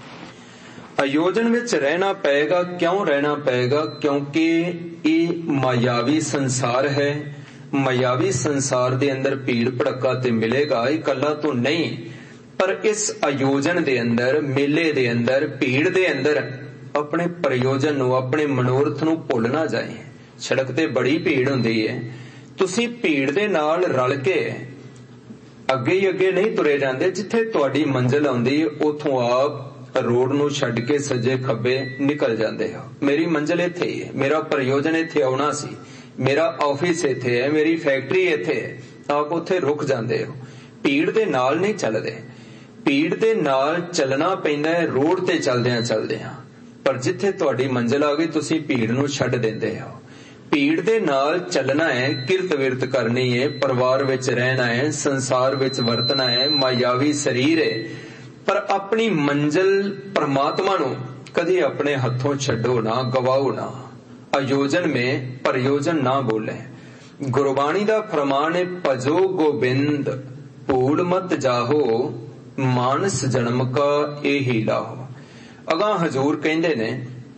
ਆਯੋਜਨ ਵਿੱਚ ਰਹਿਣਾ ਪਏਗਾ। ਕਿਉਂ ਰਹਿਣਾ ਪਏਗਾ? ਕਿਉਂਕਿ ਇਹ ਮਾਇਆਵੀ ਸੰਸਾਰ ਹੈ। ਮਾਇਆਵੀ ਸੰਸਾਰ ਦੇ ਅੰਦਰ ਭੀੜ ਭੜੱਕਾ ਤੇ ਮਿਲੇਗਾ, ਇਕੱਲਾ ਤੋਂ ਨਹੀਂ, ਪਰ ਇਸ ਆਯੋਜਨ ਦੇ ਅੰਦਰ, ਮੇਲੇ ਦੇ ਅੰਦਰ, ਭੀੜ ਦੇ ਅੰਦਰ ਆਪਣੇ ਪ੍ਰਯੋਜਨ ਨੂੰ, ਆਪਣੇ ਮਨੋਰਥ ਨੂੰ ਭੁੱਲ ਨਾ ਜਾਏ। ਸੜਕ ਤੇ ਬੜੀ ਭੀੜ ਹੁੰਦੀ ਹੈ, ਤੁਸੀਂ ਭੀੜ ਦੇ ਨਾਲ ਰਲ ਕੇ ਅੱਗੇ ਹੀ ਅੱਗੇ ਨਹੀਂ ਤੁਰੇ ਜਾਂਦੇ। ਜਿੱਥੇ ਤੁਹਾਡੀ ਮੰਜ਼ਿਲ ਆਉਂਦੀ ਹੈ ਉੱਥੋਂ ਆਪ ਰੋਡ ਨੂੰ ਛੱਡ ਕੇ ਸੱਜੇ ਖੱਬੇ ਨਿਕਲ ਜਾਂਦੇ ਹੋ। ਮੇਰੀ ਮੰਜ਼ਿਲ ਇੱਥੇ ਹੀ ਹੈ, ਮੇਰਾ ਪ੍ਰਯੋਜਨ ਇੱਥੇ ਆਉਣਾ ਸੀ, ਮੇਰਾ ਆਫਿਸ ਇੱਥੇ ਹੈ, ਮੇਰੀ ਫੈਕਟਰੀ ਇੱਥੇ ਹੈ, ਆਪ ਉੱਥੇ ਰੁਕ ਜਾਂਦੇ ਹੋ। ਭੀੜ ਦੇ ਨਾਲ ਨਹੀਂ ਚੱਲਦੇ। ਭੀੜ ਦੇ ਨਾਲ ਚੱਲਣਾ ਪੈਂਦਾ ਹੈ ਰੋਡ ਤੇ ਚੱਲਦਿਆਂ ਚੱਲਦਿਆਂ, ਪਰ ਜਿੱਥੇ ਤੁਹਾਡੀ ਮੰਜ਼ਿਲ ਆ ਗਈ ਤੁਸੀਂ ਭੀੜ ਨੂੰ ਛੱਡ ਦਿੰਦੇ ਹੋ। ਭੀੜ ਦੇ ਨਾਲ ਚੱਲਣਾ ਹੈ, ਕਿਰਤ ਵਿਰਤ ਕਰਨੀ ਹੈ, ਪਰਿਵਾਰ ਵਿੱਚ ਰਹਿਣਾ ਹੈ, ਸੰਸਾਰ ਵਿੱਚ ਵਰਤਣਾ ਹੈ, ਮਾਇਆਵੀ ਸਰੀਰ ਹੈ, ਪਰ ਆਪਣੀ ਮੰਜ਼ਿਲ ਪਰਮਾਤਮਾ ਨੂੰ ਕਦੀ ਆਪਣੇ ਹੱਥੋਂ ਛੱਡੋ ਨਾ, ਗਵਾਓ ਨਾ। ਆਯੋਜਨ ਮੇਂ ਪ੍ਰਯੋਜਨ ਨਾ ਭੂਲੇ। ਗੁਰਬਾਣੀ ਦਾ ਫਰਮਾਨ ਹੈ, ਭਜੋ ਗੋਬਿੰਦ ਭੂਲ ਮਤ ਜਾਹੋ ਮਾਨਸ ਜਨਮ ਕਾ ਇਹੀ ਲਾਹੋ। ਅਗਾਂਹ ਹਜ਼ੂਰ ਕਹਿੰਦੇ ਨੇ,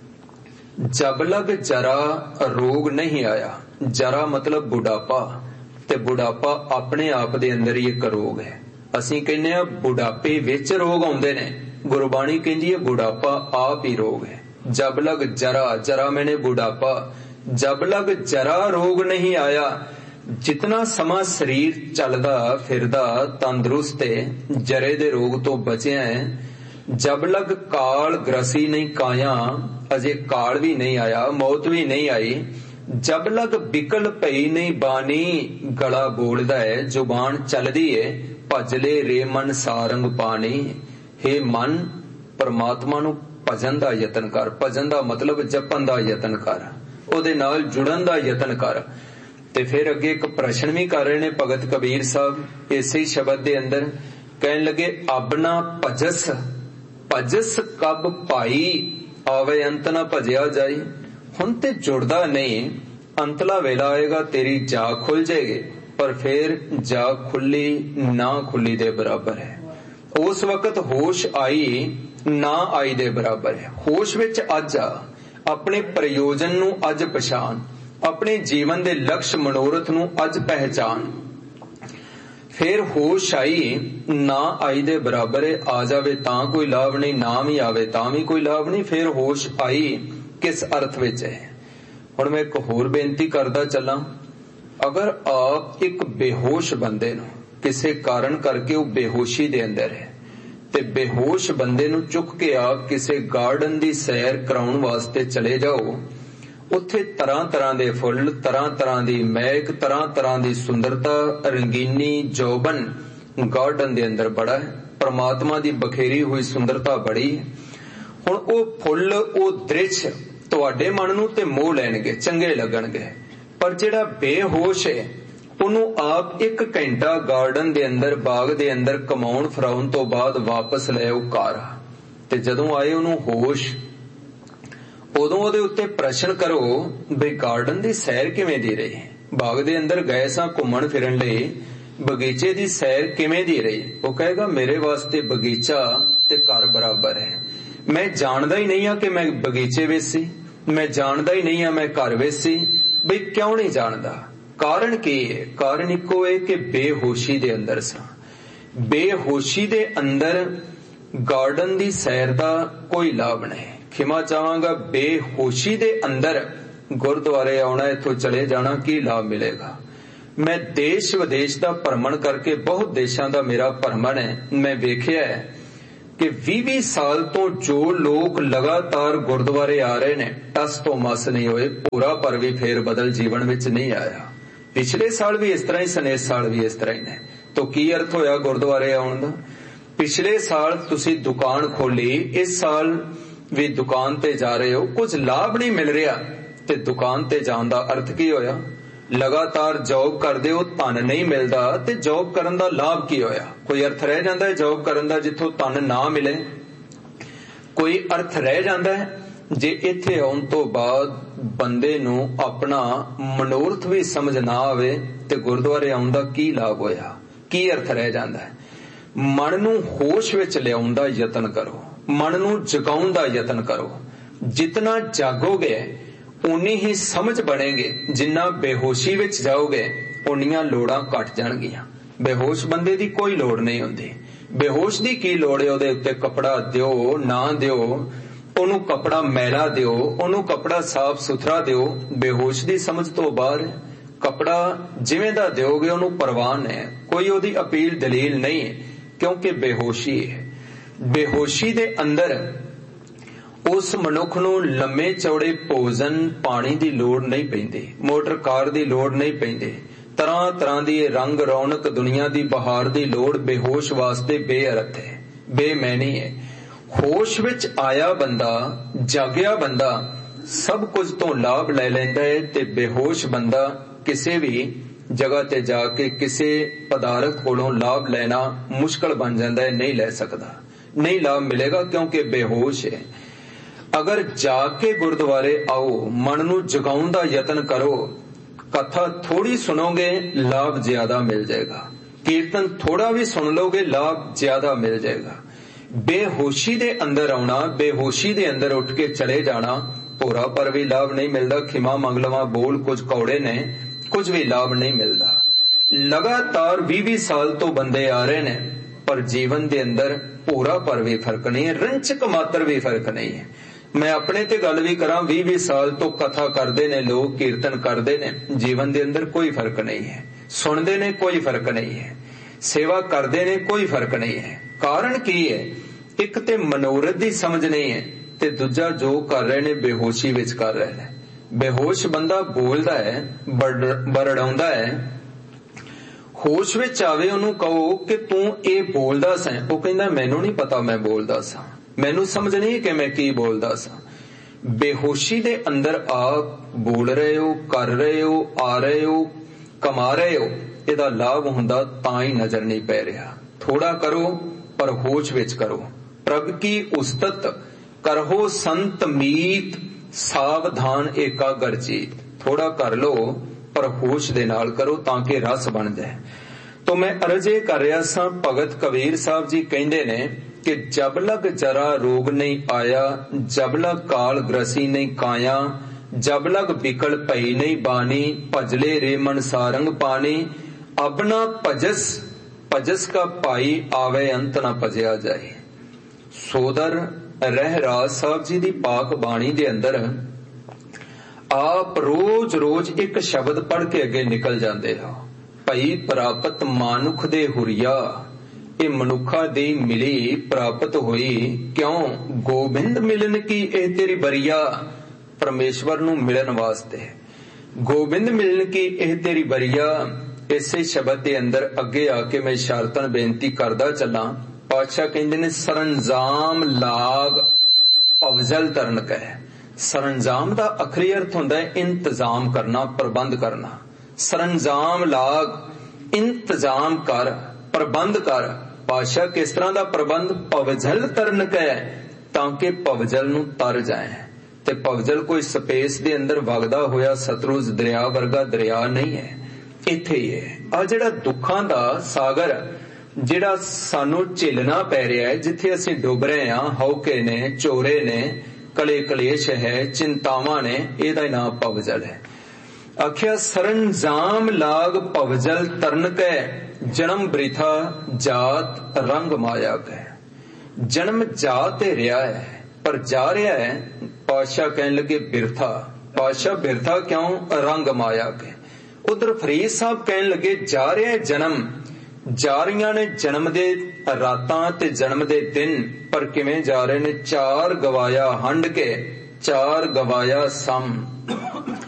ਜਬ ਲਗ ਜਰਾ ਰੋਗ ਨਹੀਂ ਆਇਆ। ਜਰਾ ਮਤਲਬ ਬੁਢਾਪਾ, ਤੇ ਬੁਢਾਪਾ ਆਪਣੇ ਆਪ ਦੇ ਅੰਦਰ ਹੀ ਇੱਕ ਰੋਗ ਹੈ। ਅਸੀਂ ਕਹਿੰਦੇ ਆ ਬੁਢਾਪੇ ਵਿੱਚ ਰੋਗ ਆਉਂਦੇ ਨੇ, ਗੁਰਬਾਣੀ ਕਹਿੰਦੀ ਹੈ ਬੁਢਾਪਾ ਆਪ ਹੀ ਰੋਗ ਹੈ। ਜਬ ਲਗ ਜਰਾ, ਜਰਾ ਮੈਨੇ ਬੁਢਾਪਾ, ਜਬ ਲਗ ਜਰਾ ਰੋਗ ਨਹੀਂ ਆਇਆ। ਜਿਤਨਾ ਸਮਾਂ ਸਰੀਰ ਚੱਲਦਾ ਫਿਰਦਾ ਤੰਦਰੁਸਤ ਹੈ, ਜਰੇ ਦੇ ਰੋਗ ਤੋਂ ਬਚਿਆ ਹੈ। ਜਬ ਲਗ ਕਾਲ ਗ੍ਰਸੀ ਨਹੀਂ ਕਾਇਆ, ਅਜੇ ਕਾਲ ਵੀ ਨਹੀਂ ਆਇਆ, ਮੌਤ ਵੀ ਨਹੀਂ ਆਈ। ਜਬ ਲਗ ਬਿਕਲ ਪਈ ਨਹੀਂ ਬਾਣੀ, ਗਲਾ ਬੋਲਦਾ ਹੈ, ਜ਼ੁਬਾਨ ਚੱਲਦੀ ਹੈ, ਭਜ ਲੈ ਰੇ ਮਨ ਸਾਰੰਗ ਪਾਣੀ। ਹੇ ਮਨ, ਪਰਮਾਤਮਾ ਨੂੰ ਭਜਨ ਦਾ ਯਤਨ ਕਰ। ਭਜਨ ਦਾ ਮਤਲਬ ਜਪਣ ਦਾ ਯਤਨ ਕਰ, ਉਹਦੇ ਨਾਲ ਜੁੜਨ ਦਾ ਯਤਨ ਕਰ। ਤੇ ਫਿਰ ਅੱਗੇ ਇੱਕ ਪ੍ਰਸ਼ਨ ਵੀ ਕਰ ਰਹੇ ਨੇ ਭਗਤ ਕਬੀਰ ਸਾਹਿਬ ਇਸੇ ਸ਼ਬਦ ਦੇ ਅੰਦਰ, ਕਹਿਣ ਲੱਗੇ ਅਬਨਾ ਭਜਸ, ਭਜਸ ਕਬ ਭਾਈ, ਆਵੇ ਅੰਤ ਨਾ ਭਜਿਆ ਜਾਈ। ਹੁਣ ਤੇ ਜੁੜਦਾ ਨਹੀਂ, ਅੰਤਲਾ ਵੇਲਾ ਆਏਗਾ ਤੇਰੀ ਜਾਗ ਖੁੱਲ ਜਾਏਗੀ, ਪਰ ਫਿਰ ਜਾਗ ਖੁੱਲੀ ਨਾ ਖੁੱਲੀ ਦੇ ਬਰਾਬਰ ਹੈ। ਉਸ ਵਕਤ ਹੋਸ਼ ਆਈ ਨਾ ਆਈ ਦੇ ਬਰਾਬਰ ਹੈ। ਹੋਸ਼ ਵਿੱਚ ਅੱਜ ਆ, ਆਪਣੇ ਪ੍ਰਯੋਜਨ ਨੂੰ ਅੱਜ ਪਛਾਣ, ਆਪਣੇ ਜੀਵਨ ਦੇ ਲਕਸ਼ ਮਨੋਰਥ ਨੂੰ ਅੱਜ ਪਹਿਚਾਨ। ਫਿਰ ਹੋਸ਼ ਆਈ ਨਾ ਆਈ ਦੇ ਬਰਾਬਰ ਹੈ। ਆ ਜਾਵੇ ਤਾਂ ਕੋਈ ਲਾਭ ਨਹੀਂ, ਨਾ ਵੀ ਆਵੇ ਤਾਂ ਵੀ ਕੋਈ ਲਾਭ ਨਹੀਂ। ਫਿਰ ਹੋਸ਼ ਆਈ ਕਿਸ ਅਰਥ ਵਿੱਚ ਹੈ? ਹੁਣ ਮੈਂ ਇੱਕ ਹੋਰ ਬੇਨਤੀ ਕਰਦਾ ਚੱਲਾਂ। ਅਗਰ ਆਪ ਇੱਕ ਬੇਹੋਸ਼ ਬੰਦੇ ਨੂੰ ਕਿਸੇ ਕਾਰਨ ਕਰਕੇ ਉਹ ਬੇਹੋਸ਼ੀ ਦੇ ਅੰਦਰ ਹੈ, ਤੇ ਬੇਹੋਸ਼ ਬੰਦੇ ਨੂੰ ਚੁੱਕ ਕੇ ਆਪ ਕਿਸੇ ਗਾਰਡਨ ਦੀ ਸੈਰ ਕਰਾਉਣ ਵਾਸਤੇ ਚਲੇ ਜਾਓ, ਉੱਥੇ ਤਰ੍ਹਾਂ ਤਰ੍ਹਾਂ ਦੇ ਫੁੱਲ, ਤਰ੍ਹਾਂ ਤਰ੍ਹਾਂ ਦੀ ਮਹਿਕ, ਤਰ੍ਹਾਂ ਤਰ੍ਹਾਂ ਦੀ ਸੁੰਦਰਤਾ, ਰੰਗੀਨੀ, ਜੋਬਨ ਗਾਰਡਨ ਦੇ ਅੰਦਰ ਬੜਾ ਹੈ। ਪਰਮਾਤਮਾ ਦੀ ਬਖੇਰੀ ਹੋਈ ਸੁੰਦਰਤਾ ਬੜੀ ਹੈ। ਹੁਣ ਉਹ ਫੁੱਲ, ਉਹ ਦ੍ਰਿਸ਼ ਤੁਹਾਡੇ ਮਨ ਨੂੰ ਤੇ ਮੋਹ ਲੈਣਗੇ, ਚੰਗੇ ਲੱਗਣਗੇ, ਪਰ ਜਿਹੜਾ ਬੇਹੋਸ਼ ਹੈ ਉਹਨੂੰ ਆਪ ਇੱਕ ਘੰਟਾ ਗਾਰਡਨ ਦੇ ਅੰਦਰ, ਬਾਗ ਦੇ ਅੰਦਰ ਕਮਾਉਣ ਫਰਾਉਣ ਤੋਂ ਬਾਅਦ ਵਾਪਸ ਲੈ ਆਓ ਘਰ, ਤੇ ਜਦੋਂ ਆਏ ਉਹਨੂੰ ਹੋਸ਼, ਉਦੋਂ ਉਹਦੇ ਉੱਤੇ ਪ੍ਰਸ਼ਨ ਕਰੋ ਬਈ ਗਾਰਡਨ ਦੀ ਸੈਰ ਕਿਵੇਂ ਦੀ ਰਹੀ, ਬਾਗ ਦੇ ਅੰਦਰ ਗਏ ਸਾਂ ਘੁੰਮਣ ਫਿਰਨ ਲਈ, ਬਗੀਚੇ ਦੀ ਸੈਰ ਕਿਵੇਂ ਦੀ ਰਹੀ? ਉਹ ਕਹੇਗਾ ਮੇਰੇ ਵਾਸਤੇ ਬਗੀਚਾ ਤੇ ਘਰ ਬਰਾਬਰ ਹੈ। ਮੈਂ ਜਾਣਦਾ ਹੀ ਨਹੀਂ ਆ ਕਿ ਮੈਂ ਬਗੀਚੇ ਵਿੱਚ ਸੀ, ਮੈਂ ਜਾਣਦਾ ਹੀ ਨਹੀਂ ਆ ਮੈਂ ਘਰ ਵਿੱਚ ਸੀ। ਬਈ ਕਿਉਂ ਨਹੀਂ ਜਾਣਦਾ? ਕਾਰਨ ਕੀ ਹੈ? ਕਾਰਨ ਇੱਕੋ ਹੈ ਕਿ ਬੇਹੋਸ਼ੀ ਦੇ ਅੰਦਰ ਸਾਂ। ਬੇਹੋਸ਼ੀ ਦੇ ਅੰਦਰ ਗਾਰਡਨ ਦੀ ਸੈਰ ਦਾ ਕੋਈ ਲਾਭ ਨਹੀਂ, ਖਿਮਾ ਚਾਹਾਂਗਾ, ਬੇਹੋਸ਼ੀ ਦੇ ਅੰਦਰ ਗੁਰਦੁਆਰੇ ਆਉਣਾ, ਇੱਥੋਂ ਚਲੇ ਜਾਣਾ, ਕੀ ਲਾਭ ਮਿਲੇਗਾ। ਮੈਂ ਦੇਸ਼ ਵਿਦੇਸ਼ ਦਾ ਭਰਮਣ ਕਰਕੇ, ਬਹੁਤ ਦੇਸ਼ਾਂ ਦਾ ਮੇਰਾ ਭਰਮਣ ਹੈ, ਮੈਂ ਵੇਖਿਆ ਹੈ ਕਿ ਵੀਹ ਵੀਹ ਸਾਲ ਤੋਂ ਜੋ ਲੋਕ ਲਗਾਤਾਰ ਗੁਰਦੁਆਰੇ ਆ ਰਹੇ ਨੇ, ਟਸ ਤੋਂ ਮਸ ਨਹੀਂ ਹੋਏ, ਪੂਰਾ ਪਰ ਵੀ ਫੇਰ ਬਦਲ ਜੀਵਨ ਵਿੱਚ ਨਹੀਂ ਆਇਆ। ਪਿਛਲੇ ਸਾਲ ਵੀ ਇਸ ਤਰ੍ਹਾਂ ਹੀ ਸਨ, ਇਸ ਸਾਲ ਵੀ ਇਸ ਤਰ੍ਹਾਂ ਹੀ ਨੇ। ਤਾਂ ਕੀ ਅਰਥ ਹੋਇਆ ਗੁਰਦੁਆਰੇ ਆਉਣ ਦਾ। ਪਿਛਲੇ ਸਾਲ ਤੁਸੀਂ ਦੁਕਾਨ ਖੋਲੀ, ਇਸ ਸਾਲ ਵੀ ਦੁਕਾਨ ਤੇ ਜਾ ਰਹੇ ਹੋ, ਕੁਝ ਲਾਭ ਨਹੀਂ ਮਿਲ ਰਿਹਾ, ਤੇ ਦੁਕਾਨ ਤੇ ਜਾਣ ਦਾ ਅਰਥ ਕੀ ਹੋਇਆ। ਲਗਾਤਾਰ ਜੌਬ ਕਰਦੇ ਹੋ, ਧਨ ਨਹੀਂ ਮਿਲਦਾ, ਤੇ ਜੌਬ ਕਰਨ ਦਾ ਲਾਭ ਕੀ ਹੋਇਆ। ਕੋਈ ਅਰਥ ਰਹਿ ਜਾਂਦਾ ਹੈ ਜੌਬ ਕਰਨ ਦਾ ਜਿੱਥੋਂ ਧਨ ਨਾ ਮਿਲੇ। ਕੋਈ ਅਰਥ ਰਹਿ ਜਾਂਦਾ ਹੈ ਜੇ ਇੱਥੇ ਆਉਣ ਤੋਂ ਬਾਅਦ ਬੰਦੇ ਨੂੰ ਆਪਣਾ ਮਨੋਰਥ ਵੀ ਸਮਝ ਨਾ ਆਵੇ, ਤੇ ਗੁਰਦੁਆਰੇ ਆਉਣ ਦਾ ਕੀ ਲਾਭ ਹੋਇਆ, ਕੀ ਅਰਥ ਰਹਿ ਜਾਂਦਾ ਹੈ। ਮਨ ਨੂੰ ਹੋਸ਼ ਵਿੱਚ ਲਿਆਉਣ ਦਾ ਯਤਨ ਕਰੋ, ਮਨ ਨੂੰ ਜਗਾਉਣ ਦਾ ਯਤਨ ਕਰੋ। ਜਿਤਨਾ ਜਾਗੋਗੇ ਉਨੀ ਹੀ ਸਮਝ ਬਣੇਗੇ, ਜਿੰਨਾ ਬੇਹੋਸ਼ੀ ਵਿੱਚ ਜਾਓਗੇ ਉਨੀਆਂ ਲੋੜਾਂ ਘਟ ਜਾਣਗੀਆਂ। ਬੇਹੋਸ਼ ਬੰਦੇ ਦੀ ਕੋਈ ਲੋੜ ਨਹੀਂ ਹੁੰਦੀ। ਬੇਹੋਸ਼ ਦੀ ਕੀ ਲੋੜ ਹੈ, ਉਹਦੇ ਉੱਤੇ ਕੱਪੜਾ ਦਿਓ ਨਾ ਦਿਓ, ਉਹਨੂੰ ਕੱਪੜਾ ਮੈਲਾ ਦਿਓ, ਉਹਨੂੰ ਕੱਪੜਾ ਸਾਫ਼ ਸੁਥਰਾ ਦਿਓ, ਬੇਹੋਸ਼ ਦੀ ਸਮਝ ਤੋਂ ਬਾਹਰ। ਕੱਪੜਾ ਜਿਵੇਂ ਦਾ ਦਿਓਗੇ ਉਹਨੂੰ ਪ੍ਰਵਾਨ ਹੈ, ਕੋਈ ਉਹਦੀ ਅਪੀਲ ਦਲੀਲ ਨਹੀਂ ਹੈ, ਕਿਉਂਕਿ ਬੇਹੋਸ਼ੀ ਹੈ। ਬੇਹੋਸ਼ੀ ਦੇ ਅੰਦਰ ਉਸ ਮਨੁੱਖ ਨੂੰ ਲੰਮੇ ਚੌੜੇ ਭੋਜਨ ਪਾਣੀ ਦੀ ਲੋੜ ਨਹੀਂ ਪੈਂਦੀ, ਮੋਟਰ ਕਾਰ ਦੀ ਲੋੜ ਨਹੀਂ ਪੈਂਦੀ, ਤਰ੍ਹਾਂ ਤਰ੍ਹਾਂ ਦੀ ਰੰਗ ਰੌਣਕ ਦੁਨੀਆ ਦੀ ਬਹਾਰ ਦੀ ਲੋੜ ਬੇਹੋਸ਼ ਵਾਸਤੇ ਬੇਅਰਥ ਹੈ, ਬੇਮੈਨੀ ਹੈ। ਹੋਸ਼ ਵਿੱਚ ਆਇਆ ਬੰਦਾ, ਜਾਗਿਆ ਬੰਦਾ ਸਭ ਕੁਝ ਤੋਂ ਲਾਭ ਲੈ ਲੈਂਦਾ ਹੈ, ਤੇ ਬੇਹੋਸ਼ ਬੰਦਾ ਕਿਸੇ ਵੀ ਜਗ੍ਹਾ ਤੇ ਜਾ ਕੇ ਕਿਸੇ ਪਦਾਰਥ ਕੋਲੋਂ ਲਾਭ ਲੈਣਾ ਮੁਸ਼ਕਲ ਬਣ ਜਾਂਦਾ ਹੈ, ਨਹੀਂ ਲੈ ਸਕਦਾ, ਨਹੀਂ ਲਾਭ ਮਿਲੇਗਾ, ਕਿਉਂਕਿ ਬੇਹੋਸ਼ ਹੈ। ਅਗਰ ਜਾ ਕੇ ਗੁਰਦੁਆਰੇ ਆਓ, ਮਨ ਨੂੰ ਜਗਾਉਣ ਦਾ ਯਤਨ ਕਰੋ, ਕਥਾ ਥੋੜੀ ਸੁਣੋਗੇ ਲਾਭ ਜ਼ਿਆਦਾ ਮਿਲ ਜਾਏਗਾ, ਕੀਰਤਨ ਥੋੜਾ ਵੀ ਸੁਣ ਲੋਗੇ ਲਾਭ ਜ਼ਿਆਦਾ ਮਿਲ ਜਾਏਗਾ। ਬੇਹੋਸ਼ੀ ਦੇ ਅੰਦਰ ਆਉਣਾ, ਬੇਹੋਸ਼ੀ ਦੇ ਅੰਦਰ ਉੱਠ ਕੇ ਚਲੇ ਜਾਣਾ, ਭੋਰਾ ਪਰ ਵੀ ਲਾਭ ਨਹੀਂ ਮਿਲਦਾ। ਖਿਮਾ ਮੰਗ ਲਵਾਂ ਬੋਲ ਕੁਝ ਕੌੜੇ ਨੇ, ਕੁਝ ਵੀ ਲਾਭ ਨਹੀਂ ਮਿਲਦਾ। ਲਗਾਤਾਰ ਵੀਹ ਵੀਹ ਸਾਲ ਤੋਂ ਬੰਦੇ ਆ ਰਹੇ ਨੇ, ਪਰ ਜੀਵਨ ਦੇ ਅੰਦਰ ਭੋਰਾ ਪਰ ਵੀ ਫਰਕ ਨਹੀਂ ਹੈ, ਰੰਚਕ ਮਾਤਰ ਵੀ ਫਰਕ ਨਹੀਂ ਹੈ। ਮੈਂ ਆਪਣੇ ਤੇ ਗੱਲ ਵੀ ਕਰਾਂ, ਵੀਹ ਵੀਹ ਸਾਲ ਤੋਂ ਕਥਾ ਕਰਦੇ ਨੇ ਲੋਕ, ਕੀਰਤਨ ਕਰਦੇ ਨੇ, ਜੀਵਨ ਦੇ ਅੰਦਰ ਕੋਈ ਫਰਕ ਨਹੀਂ ਹੈ। ਸੁਣਦੇ ਨੇ ਕੋਈ ਫਰਕ ਨਹੀਂ ਹੈ, ਸੇਵਾ ਕਰਦੇ ਨੇ ਕੋਈ ਫਰਕ ਨਹੀਂ ਹੈ। ਕਾਰਨ ਕੀ ਹੈ? ਇੱਕ ਤੇ ਮਨੋਰਥ ਦੀ ਸਮਝ ਨਹੀਂ ਹੈ, ਤੇ ਦੂਜਾ ਜੋ ਕਰ ਰਹੇ ਨੇ ਬੇਹੋਸ਼ੀ ਵਿੱਚ ਕਰ ਰਹੇ ਨੇ। ਬੇਹੋਸ਼ ਬੰਦਾ ਬੋਲਦਾ ਹੈ, ਬਰੜਾਉਂਦਾ ਹੈ। ਹੋਸ਼ ਵਿੱਚ ਆਵੇ, ਉਹਨੂੰ ਕਹੋ ਕਿ ਤੂੰ ਇਹ ਬੋਲਦਾ ਸਾਂ, ਉਹ ਕਹਿੰਦਾ ਮੈਨੂੰ ਨਹੀਂ ਪਤਾ ਮੈਂ ਬੋਲਦਾ ਸਾਂ, ਮੈਨੂੰ ਸਮਝ ਨਹੀਂ ਕਿ ਮੈਂ ਕੀ ਬੋਲਦਾ ਸਾਂ। ਬੇਹੋਸ਼ੀ ਦੇ ਅੰਦਰ ਆਪ ਬੋਲ ਰਹੇ ਹੋ, ਕਰ ਰਹੇ ਹੋ, ਆ ਰਹੇ ਹੋ, ਕਮਾ ਰਹੇ ਹੋ, ਇਹਦਾ ਲਾਭ ਹੁੰਦਾ ਤਾਂ ਹੀ ਨਜ਼ਰ ਨਹੀਂ ਪੈ ਰਿਹਾ। ਥੋੜਾ ਕਰੋ ਪਰ ਹੋਸ਼ ਵਿੱਚ ਕਰੋ। ਪ੍ਰਭ ਕੀ ਉਸਤਤ ਕਰਹੋ ਸੰਤ ਮੀਤ, ਸਾਵਧਾਨ ਏਕਾਗਰਜੀਤ। ਥੋੜਾ ਕਰ ਲੋ ਪਰ ਹੋਸ਼ ਦੇ ਨਾਲ ਕਰੋ ਤਾਂ ਕਿ ਰਸ ਬਣ ਜਾਏ। तो मैं अर्ज ये कर रहा सा, भगत कबीर साहब जी कहते ने कि जब लग जरा रोग नहीं आया, जब लग काल ग्रसी नहीं काया, जब लग बिकल भई नहीं बानी, भजले रे मन सारंग पानी, अब ना भजस भजस का भाई आवे अंत ना भजया जाए। सोदर रहराज साहब जी दी पाक बाणी दे अंदर आप रोज रोज एक शब्द पढ़ के अगे निकल जाते हो। भई प्राप्त मानुख दे हुरिया, ये मनुखा दी मिली प्राप्त हुई, क्यों गोबिंद मिलन की ए तेरी बरिया। परमेश्वर नू मिलन वास्ते गोबिंद मिलन की ए तेरी बरिया। इसे शब्द के अंदर अगे आके मैं इशारतन बेनती करदा चला। पातशाह कहंदे ने सरंजाम लाग अफजल तरन कह। सरंजाम दा आखिरी अर्थ हुंदा है इंतजाम करना, प्रबंध करना। सरंजाम लाग इंतजाम कर, प्रबंध कर। पातशाह किस तरह दा प्रबंध? पवजल तरन कह, ताकि पवजल नू तर जाए। ते पवजल कोई स्पेस दे अंदर वगदा होया सतलुज दरिया वर्गा दरिया नहीं है, इत्थे ही है। आ जिहड़ा दुखां दा सागर जिहड़ा सानू झेलना पै रहा है, जिथे असीं डुब रहे हां, हौके ने, चोरे ने, कले कलेश है, चिंतावां ने, इहदा नाम पवजल है। आख्या सरंजाम लाग पवजल तरन कै, जन्म बृथा जात रंग माया कै। जन्म जात रिया है ਪਰ ਜਾ ਰਿਹਾ ਹੈ। ਪਾਤਸ਼ਾਹ ਕਹਿਣ ਲੱਗੇ ਬਿਰਥਾ। ਪਾਤਸ਼ਾਹ ਬਿਰਥਾ ਕਿਉਂ? ਰੰਗ ਮਾਇਆ ਕੇ। ਉਧਰ ਫਰੀਦ ਸਾਹਿਬ ਕਹਿਣ ਲੱਗੇ ਜਾ ਰਿਹਾ ਜਨਮ, ਜਾ ਰਹੀਆਂ ਨੇ ਜਨਮ ਦੇ ਰਾਤਾਂ ਤੇ ਜਨਮ ਦੇ ਦਿਨ, ਪਰ ਕਿਵੇਂ ਜਾ ਰਹੇ ਨੇ? ਚਾਰ ਗਵਾਇਆ ਹੰਡ ਕੇ, ਚਾਰ ਗਵਾਇਆ ਸਮ।